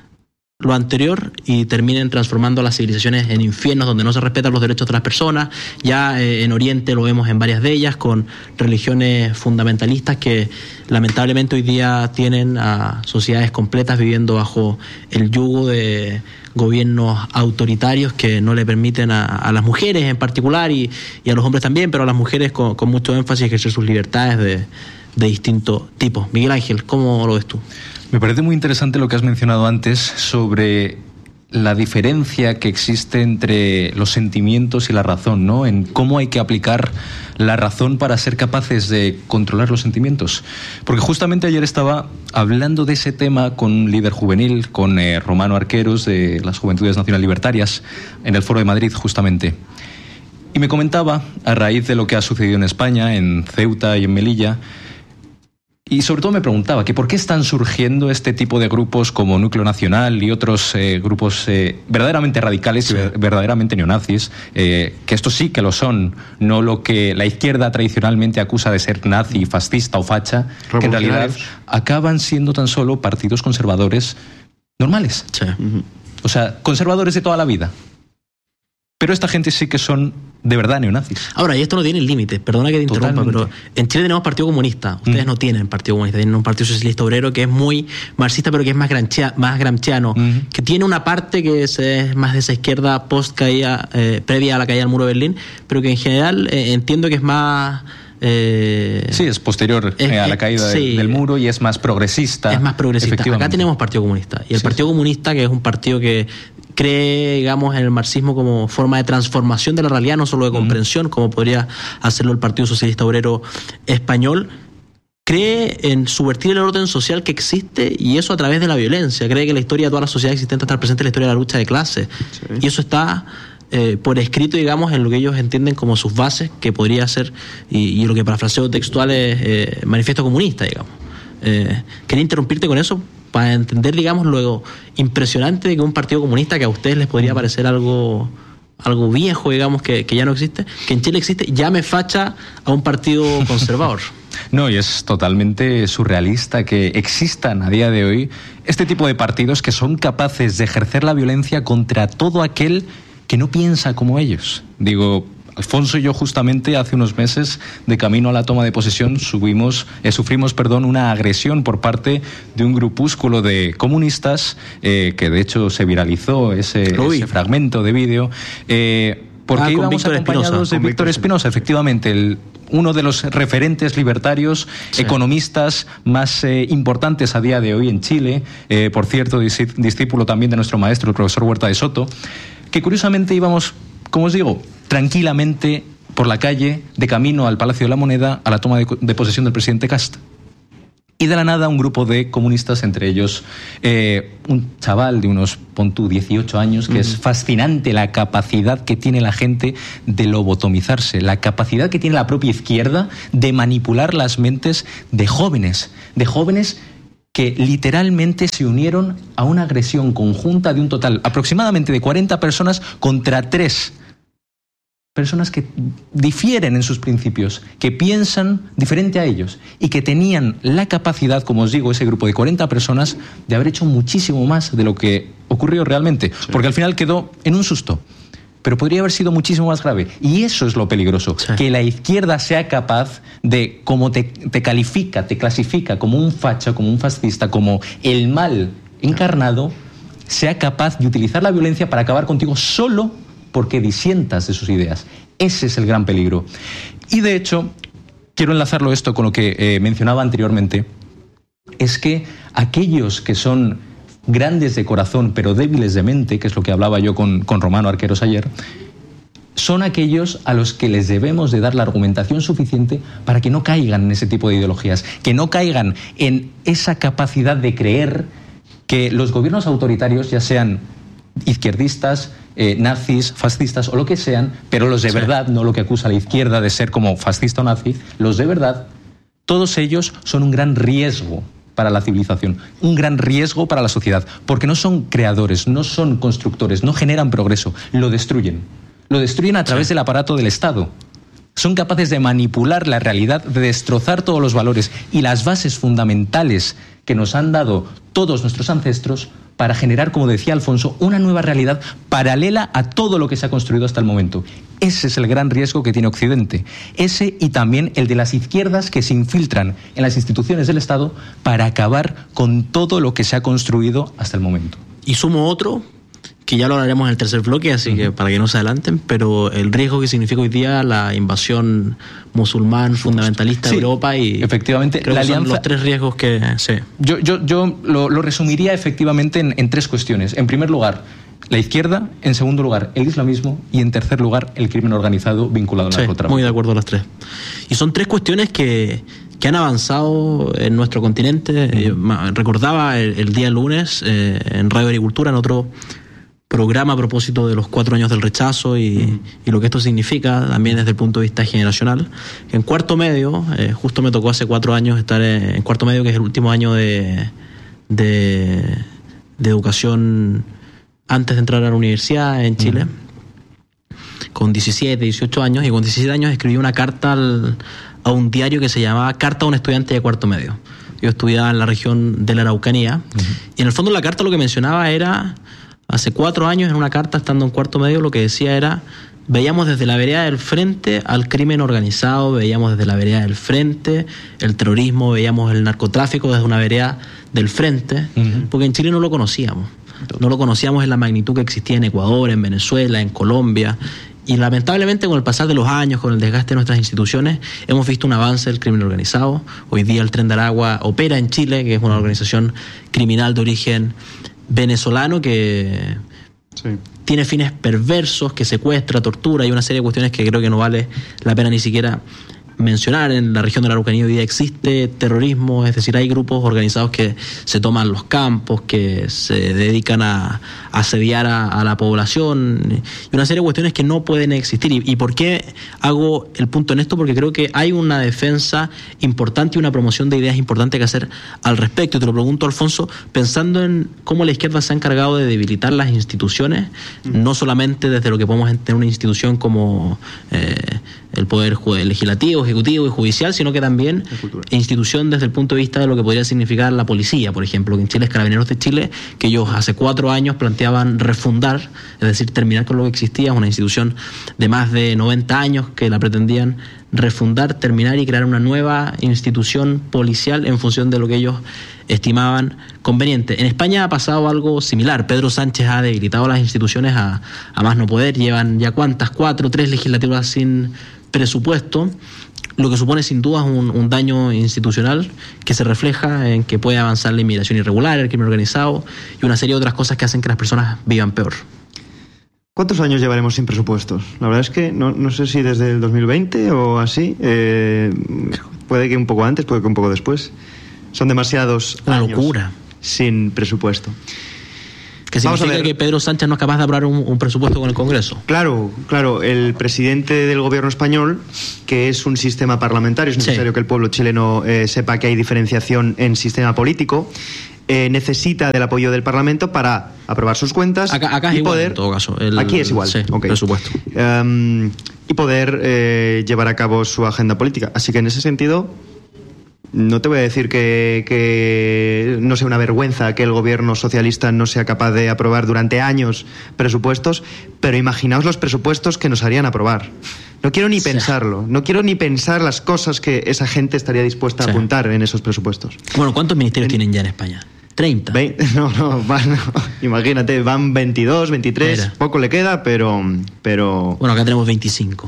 Speaker 15: lo anterior y terminen transformando las civilizaciones en infiernos donde no se respetan los derechos de las personas. Ya eh, en Oriente lo vemos en varias de ellas, con religiones fundamentalistas que lamentablemente hoy día tienen a sociedades completas viviendo bajo el yugo de gobiernos autoritarios que no le permiten a, a las mujeres en particular y, y a los hombres también, pero a las mujeres con, con mucho énfasis ejercer sus libertades de, de distinto tipo. Miguel Ángel, ¿cómo lo ves tú?
Speaker 17: Me parece muy interesante lo que has mencionado antes sobre la diferencia que existe entre los sentimientos y la razón, ¿no? En cómo hay que aplicar la razón para ser capaces de controlar los sentimientos. Porque justamente ayer estaba hablando de ese tema con un líder juvenil, con eh, Romano Arqueros, de las Juventudes Nacional Libertarias, en el Foro de Madrid, justamente. Y me comentaba, a raíz de lo que ha sucedido en España, en Ceuta y en Melilla, y sobre todo me preguntaba que por qué están surgiendo este tipo de grupos como Núcleo Nacional y otros eh, grupos eh, verdaderamente radicales sí. y verdaderamente neonazis, eh, que estos sí que lo son, no lo que la izquierda tradicionalmente acusa de ser nazi, fascista o facha, que en realidad acaban siendo tan solo partidos conservadores normales.
Speaker 15: Sí. Uh-huh.
Speaker 17: O sea, conservadores de toda la vida. Pero esta gente sí que son de verdad neonazis.
Speaker 15: Ahora, y esto no tiene límites, perdona que te interrumpa, Totalmente. pero en Chile tenemos Partido Comunista. Ustedes mm. no tienen Partido Comunista, tienen un Partido Socialista Obrero que es muy marxista, pero que es más, granchea, más gramsciano, mm. que tiene una parte que es, es más de esa izquierda post-caída, eh, previa a la caída del muro de Berlín, pero que en general eh, entiendo que es más...
Speaker 17: Eh, sí, es posterior es, eh, a la caída
Speaker 15: sí,
Speaker 17: del, del muro y es más progresista.
Speaker 15: Es más progresista. Acá tenemos Partido Comunista. Y el sí, Partido sí. Comunista, que es un partido que cree, digamos, en el marxismo como forma de transformación de la realidad, no solo de comprensión, mm. como podría hacerlo el Partido Socialista Obrero Español, cree en subvertir el orden social que existe, y eso a través de la violencia. Cree que la historia de toda la sociedad existente está presente en la historia de la lucha de clases. Sí. Y eso está... Eh, por escrito, digamos, en lo que ellos entienden como sus bases, que podría ser, y, y lo que parafraseo textual es eh, manifiesto comunista, digamos. Eh, quería interrumpirte con eso para entender, digamos, lo impresionante de que un partido comunista que a ustedes les podría parecer algo algo viejo, digamos, que, que ya no existe, que en Chile existe, llame facha a un partido conservador.
Speaker 17: No, y es totalmente surrealista que existan a día de hoy este tipo de partidos que son capaces de ejercer la violencia contra todo aquel que no piensa como ellos. Digo, Alfonso y yo justamente hace unos meses, de camino a la toma de posesión, subimos, eh, sufrimos perdón, una agresión por parte de un grupúsculo de comunistas, eh, que de hecho se viralizó ese, ese fragmento de vídeo, eh, porque
Speaker 15: ah,
Speaker 17: íbamos
Speaker 15: Víctor
Speaker 17: acompañados
Speaker 15: Espinosa,
Speaker 17: de Víctor Espinosa, efectivamente, el, uno de los referentes libertarios, sí. economistas más eh, importantes a día de hoy en Chile, eh, por cierto, discípulo también de nuestro maestro, el profesor Huerta de Soto, que curiosamente íbamos, como os digo, tranquilamente por la calle, de camino al Palacio de la Moneda, a la toma de, de posesión del presidente Kast. Y de la nada un grupo de comunistas, entre ellos eh, un chaval de unos, pon tú, dieciocho años, que uh-huh. es fascinante la capacidad que tiene la gente de lobotomizarse, la capacidad que tiene la propia izquierda de manipular las mentes de jóvenes, de jóvenes que literalmente se unieron a una agresión conjunta de un total aproximadamente de cuarenta personas contra tres personas que difieren en sus principios, que piensan diferente a ellos y que tenían la capacidad, como os digo, ese grupo de cuarenta personas, de haber hecho muchísimo más de lo que ocurrió realmente, sí. porque al final quedó en un susto. Pero podría haber sido muchísimo más grave. Y eso es lo peligroso, sí. que la izquierda sea capaz de, como te, te califica, te clasifica como un facha, como un fascista, como el mal encarnado, sea capaz de utilizar la violencia para acabar contigo solo porque disientas de sus ideas. Ese es el gran peligro. Y de hecho, quiero enlazarlo esto con lo que eh, mencionaba anteriormente, es que aquellos que son grandes de corazón pero débiles de mente, que es lo que hablaba yo con, con Romano Arqueros ayer, son aquellos a los que les debemos de dar la argumentación suficiente para que no caigan en ese tipo de ideologías, que no caigan en esa capacidad de creer que los gobiernos autoritarios, ya sean izquierdistas, eh, nazis, fascistas o lo que sean, pero los de sí. verdad, no lo que acusa a la izquierda de ser como fascista o nazi, los de verdad, todos ellos son un gran riesgo para la civilización, un gran riesgo para la sociedad, porque no son creadores, no son constructores, no generan progreso, lo destruyen. Lo destruyen a través sí. del aparato del Estado. Son capaces de manipular la realidad, de destrozar todos los valores y las bases fundamentales que nos han dado todos nuestros ancestros para generar, como decía Alfonso, una nueva realidad paralela a todo lo que se ha construido hasta el momento. Ese es el gran riesgo que tiene Occidente. Ese y también el de las izquierdas que se infiltran en las instituciones del Estado para acabar con todo lo que se ha construido hasta el momento.
Speaker 15: Y sumo otro, que ya lo hablaremos en el tercer bloque, así uh-huh. que para que no se adelanten, pero el riesgo que significa hoy día la invasión musulmán fundamentalista sí, de Europa y
Speaker 17: efectivamente
Speaker 15: creo
Speaker 17: la
Speaker 15: que
Speaker 17: alianza,
Speaker 15: son los tres riesgos que sí.
Speaker 17: yo yo yo lo, lo resumiría efectivamente en, en tres cuestiones. En primer lugar, la izquierda; en segundo lugar, el islamismo; y en tercer lugar, el crimen organizado vinculado al
Speaker 15: sí,
Speaker 17: narcotráfico.
Speaker 15: Muy de acuerdo las tres. Y son tres cuestiones que que han avanzado en nuestro continente. Uh-huh. Recordaba el, el día lunes eh, en Radio Agricultura, en otro programa a propósito de los cuatro años del rechazo y, uh-huh. y lo que esto significa también desde el punto de vista generacional. En cuarto medio, eh, justo me tocó hace cuatro años estar en, en cuarto medio, que es el último año de, de, de educación antes de entrar a la universidad en Chile, uh-huh. con diecisiete, dieciocho años, y con diecisiete años escribí una carta al, a un diario que se llamaba Carta a un estudiante de cuarto medio. Yo estudiaba en la región de la Araucanía, uh-huh. y en el fondo la carta lo que mencionaba era... Hace cuatro años, en una carta, estando en cuarto medio, lo que decía era: veíamos desde la vereda del frente al crimen organizado, veíamos desde la vereda del frente el terrorismo, veíamos el narcotráfico desde una vereda del frente, uh-huh. porque en Chile no lo conocíamos. No lo conocíamos en la magnitud que existía en Ecuador, en Venezuela, en Colombia. Y lamentablemente, con el pasar de los años, con el desgaste de nuestras instituciones, hemos visto un avance del crimen organizado. Hoy día el Tren de Aragua opera en Chile, que es una organización criminal de origen venezolano que sí. tiene fines perversos, que secuestra, tortura y una serie de cuestiones que creo que no vale la pena ni siquiera mencionar. En la región de la Araucanía hoy día existe terrorismo, es decir, hay grupos organizados que se toman los campos, que se dedican a, a asediar a, a la población y una serie de cuestiones que no pueden existir. ¿Y, y por qué hago el punto en esto? Porque creo que hay una defensa importante y una promoción de ideas importante que hacer al respecto. Y te lo pregunto, Alfonso, pensando en cómo la izquierda se ha encargado de debilitar las instituciones, mm. no solamente desde lo que podemos entender una institución como... Eh, el poder legislativo, ejecutivo y judicial, sino que también institución desde el punto de vista de lo que podría significar la policía, por ejemplo, que en Chile es Carabineros de Chile, que ellos hace cuatro años planteaban refundar, es decir, terminar con lo que existía, una institución de más de noventa años que la pretendían refundar, terminar y crear una nueva institución policial en función de lo que ellos estimaban conveniente. En España ha pasado algo similar. Pedro Sánchez ha debilitado las instituciones a, a más no poder. Llevan ya cuántas, cuatro, tres legislaturas sin presupuesto, lo que supone sin duda un, un daño institucional que se refleja en que puede avanzar la inmigración irregular, el crimen organizado y una serie de otras cosas que hacen que las personas vivan peor.
Speaker 16: ¿Cuántos años llevaremos sin presupuestos? La verdad es que no, no sé si desde el dos mil veinte o así. Eh, puede que un poco antes, puede que un poco después. Son demasiados
Speaker 15: Una
Speaker 16: años
Speaker 15: locura.
Speaker 16: sin presupuesto.
Speaker 15: Que significa que Pedro Sánchez no es capaz de aprobar un, un presupuesto con el Congreso.
Speaker 16: Claro, claro. El presidente del gobierno español, que es un sistema parlamentario, es necesario sí. que el pueblo chileno eh, sepa que hay diferenciación en sistema político. Eh, necesita del apoyo del Parlamento para aprobar sus cuentas
Speaker 15: acá, acá es
Speaker 16: y
Speaker 15: igual,
Speaker 16: poder,
Speaker 15: en todo caso. El,
Speaker 16: aquí es igual,
Speaker 15: sí,
Speaker 16: okay.
Speaker 15: presupuesto.
Speaker 16: Um, y poder eh, llevar a cabo su agenda política. Así que en ese sentido, no te voy a decir que, que no sea una vergüenza que el gobierno socialista no sea capaz de aprobar durante años presupuestos, pero imaginaos los presupuestos que nos harían aprobar. No quiero ni sí. pensarlo, no quiero ni pensar las cosas que esa gente estaría dispuesta a sí. apuntar en esos presupuestos.
Speaker 15: Bueno, ¿cuántos ministerios en... tienen ya en España? treinta.
Speaker 16: Ve... No, no, van, no, imagínate, van veintidós, veintitrés, Mira. poco le queda, pero, pero...
Speaker 15: Bueno, acá tenemos veinticinco.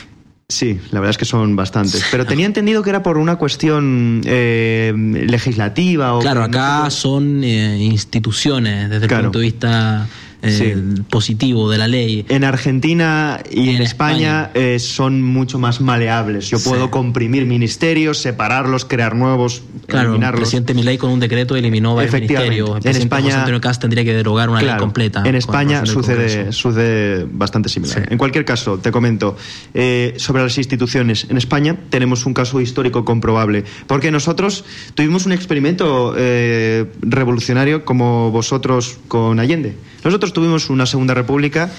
Speaker 16: Sí, la verdad es que son bastantes. Pero tenía entendido que era por una cuestión eh, legislativa. O
Speaker 15: claro,
Speaker 16: que,
Speaker 15: acá
Speaker 16: no sé,
Speaker 15: son eh, instituciones desde
Speaker 16: claro.
Speaker 15: el punto de vista eh, sí. positivo de la ley.
Speaker 16: En Argentina y, y en, en España, España. Eh, son mucho más maleables. Yo sí. puedo comprimir ministerios, separarlos, crear nuevos,
Speaker 15: claro,
Speaker 16: eliminarlos.
Speaker 15: El presidente Milei con un decreto eliminó varios ministerios. El presidente en España, José Antonio Cast tendría que derogar una
Speaker 16: claro,
Speaker 15: ley completa.
Speaker 16: En España sucede, sucede bastante similar. Sí. En cualquier caso, te comento, eh, sobre las instituciones. En España tenemos un caso histórico comprobable, porque nosotros tuvimos un experimento eh, revolucionario como vosotros con Allende. Nosotros tuvimos una Segunda República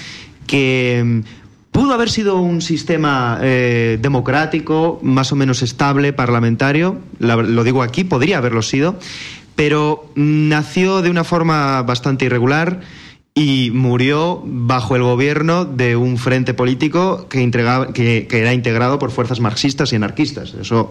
Speaker 16: que pudo haber sido un sistema eh, democrático, más o menos estable, parlamentario, la, lo digo aquí, podría haberlo sido, pero nació de una forma bastante irregular y murió bajo el gobierno de un frente político que, integraba, que, que era integrado por fuerzas marxistas y anarquistas. Eso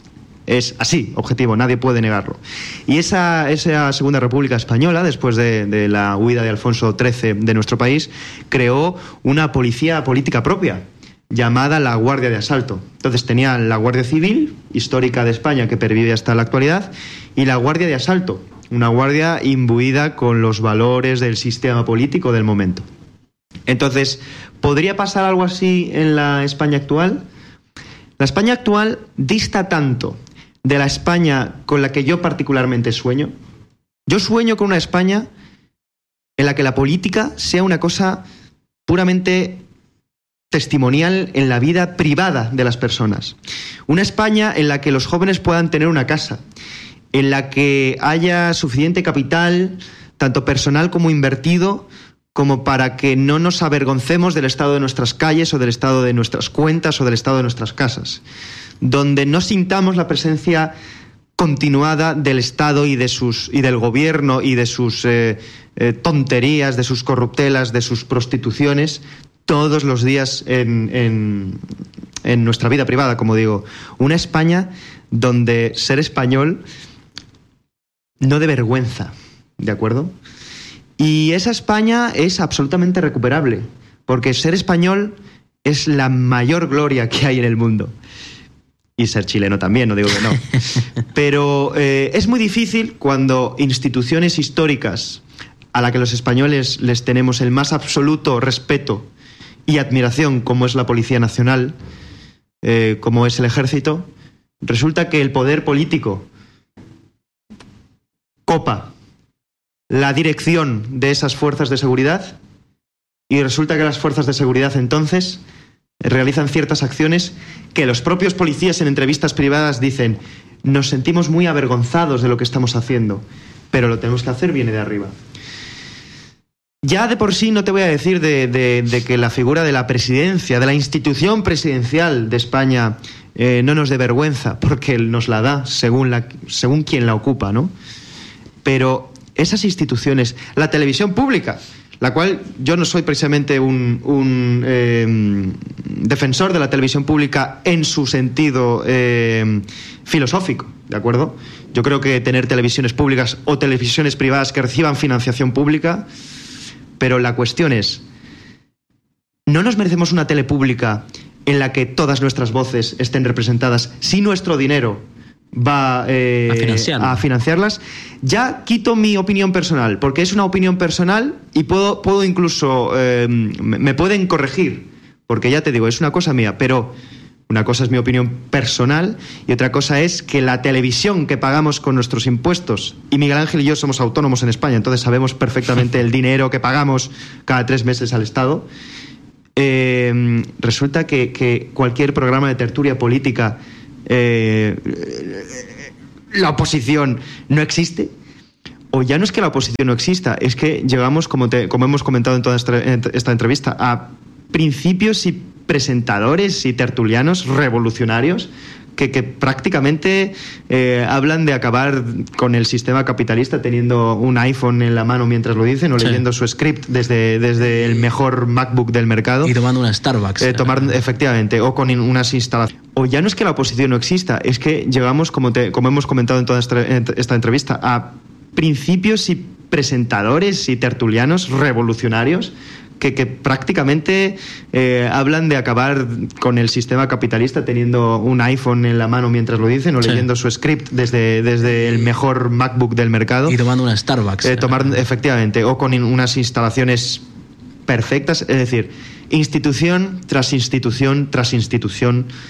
Speaker 16: es así, objetivo, nadie puede negarlo. Y esa, esa Segunda República Española, después de, de la huida de Alfonso trece de nuestro país, creó una policía política propia, llamada la Guardia de Asalto. Entonces tenía la Guardia Civil, histórica de España, que pervive hasta la actualidad, y la Guardia de Asalto, una guardia imbuida con los valores del sistema político del momento. Entonces, ¿podría pasar algo así en la España actual? La España actual dista tanto de la España con la que yo particularmente sueño. Yo sueño con una España en la que la política sea una cosa puramente testimonial en la vida privada de las personas. Una España en la que los jóvenes puedan tener una casa, en la que haya suficiente capital, tanto personal como invertido, como para que no nos avergoncemos del estado de nuestras calles o del estado de nuestras cuentas o del estado de nuestras casas, donde no sintamos la presencia continuada del Estado y de sus y del gobierno y de sus eh, eh, tonterías, de sus corruptelas, de sus prostituciones todos los días en, en, en nuestra vida privada, como digo. Una España donde ser español no dé vergüenza, ¿de acuerdo? Y esa España es absolutamente recuperable, porque ser español es la mayor gloria que hay en el mundo. Y ser chileno también, no digo que no. Pero eh, es muy difícil cuando instituciones históricas a las que los españoles les tenemos el más absoluto respeto y admiración, como es la Policía Nacional, eh, como es el Ejército, resulta que el poder político copa la dirección de esas fuerzas de seguridad y resulta que las fuerzas de seguridad entonces realizan ciertas acciones que los propios policías en entrevistas privadas dicen: nos sentimos muy avergonzados de lo que estamos haciendo, pero lo tenemos que hacer, viene de arriba. Ya de por sí no te voy a decir de, de, de que la figura de la presidencia, de la institución presidencial de España eh, no nos dé vergüenza, porque nos la da según, la, según quien la ocupa, ¿no? Pero esas instituciones, la televisión pública, la cual yo no soy precisamente un, un eh, defensor de la televisión pública en su sentido eh, filosófico, ¿de acuerdo? Yo creo que tener televisiones públicas o televisiones privadas que reciban financiación pública, pero la cuestión es, ¿no nos merecemos una tele pública en la que todas nuestras voces estén representadas si nuestro dinero va eh, a, a financiarlas? Ya quito mi opinión personal, porque es una opinión personal y puedo, puedo incluso, eh, me pueden corregir, porque ya te digo, es una cosa mía, pero una cosa es mi opinión personal y otra cosa es que la televisión que pagamos con nuestros impuestos, y Miguel Ángel y yo somos autónomos en España, entonces sabemos perfectamente el dinero que pagamos cada tres meses al Estado, eh, resulta que, que cualquier programa de tertulia política, eh, la oposición no existe. O ya no es que la oposición no exista, es que llegamos, como, te, como hemos comentado en toda esta, esta entrevista, a principios y presentadores y tertulianos revolucionarios que, que prácticamente eh, hablan de acabar con el sistema capitalista teniendo un iPhone en la mano mientras lo dicen o sí. leyendo su script desde, desde el mejor MacBook del mercado.
Speaker 15: Y tomando una Starbucks.
Speaker 16: Eh, tomar, efectivamente, o con unas instalaciones. O ya no es que la oposición no exista, es que llegamos, como, te, como hemos comentado en toda esta, esta entrevista, a principios y presentadores y tertulianos revolucionarios Que, que prácticamente eh, hablan de acabar con el sistema capitalista teniendo un iPhone en la mano mientras lo dicen o sí. leyendo su script desde, desde el mejor MacBook del mercado.
Speaker 15: Y tomando una Starbucks.
Speaker 16: Eh, tomar, efectivamente, o con unas instalaciones perfectas, es decir, institución tras institución tras institución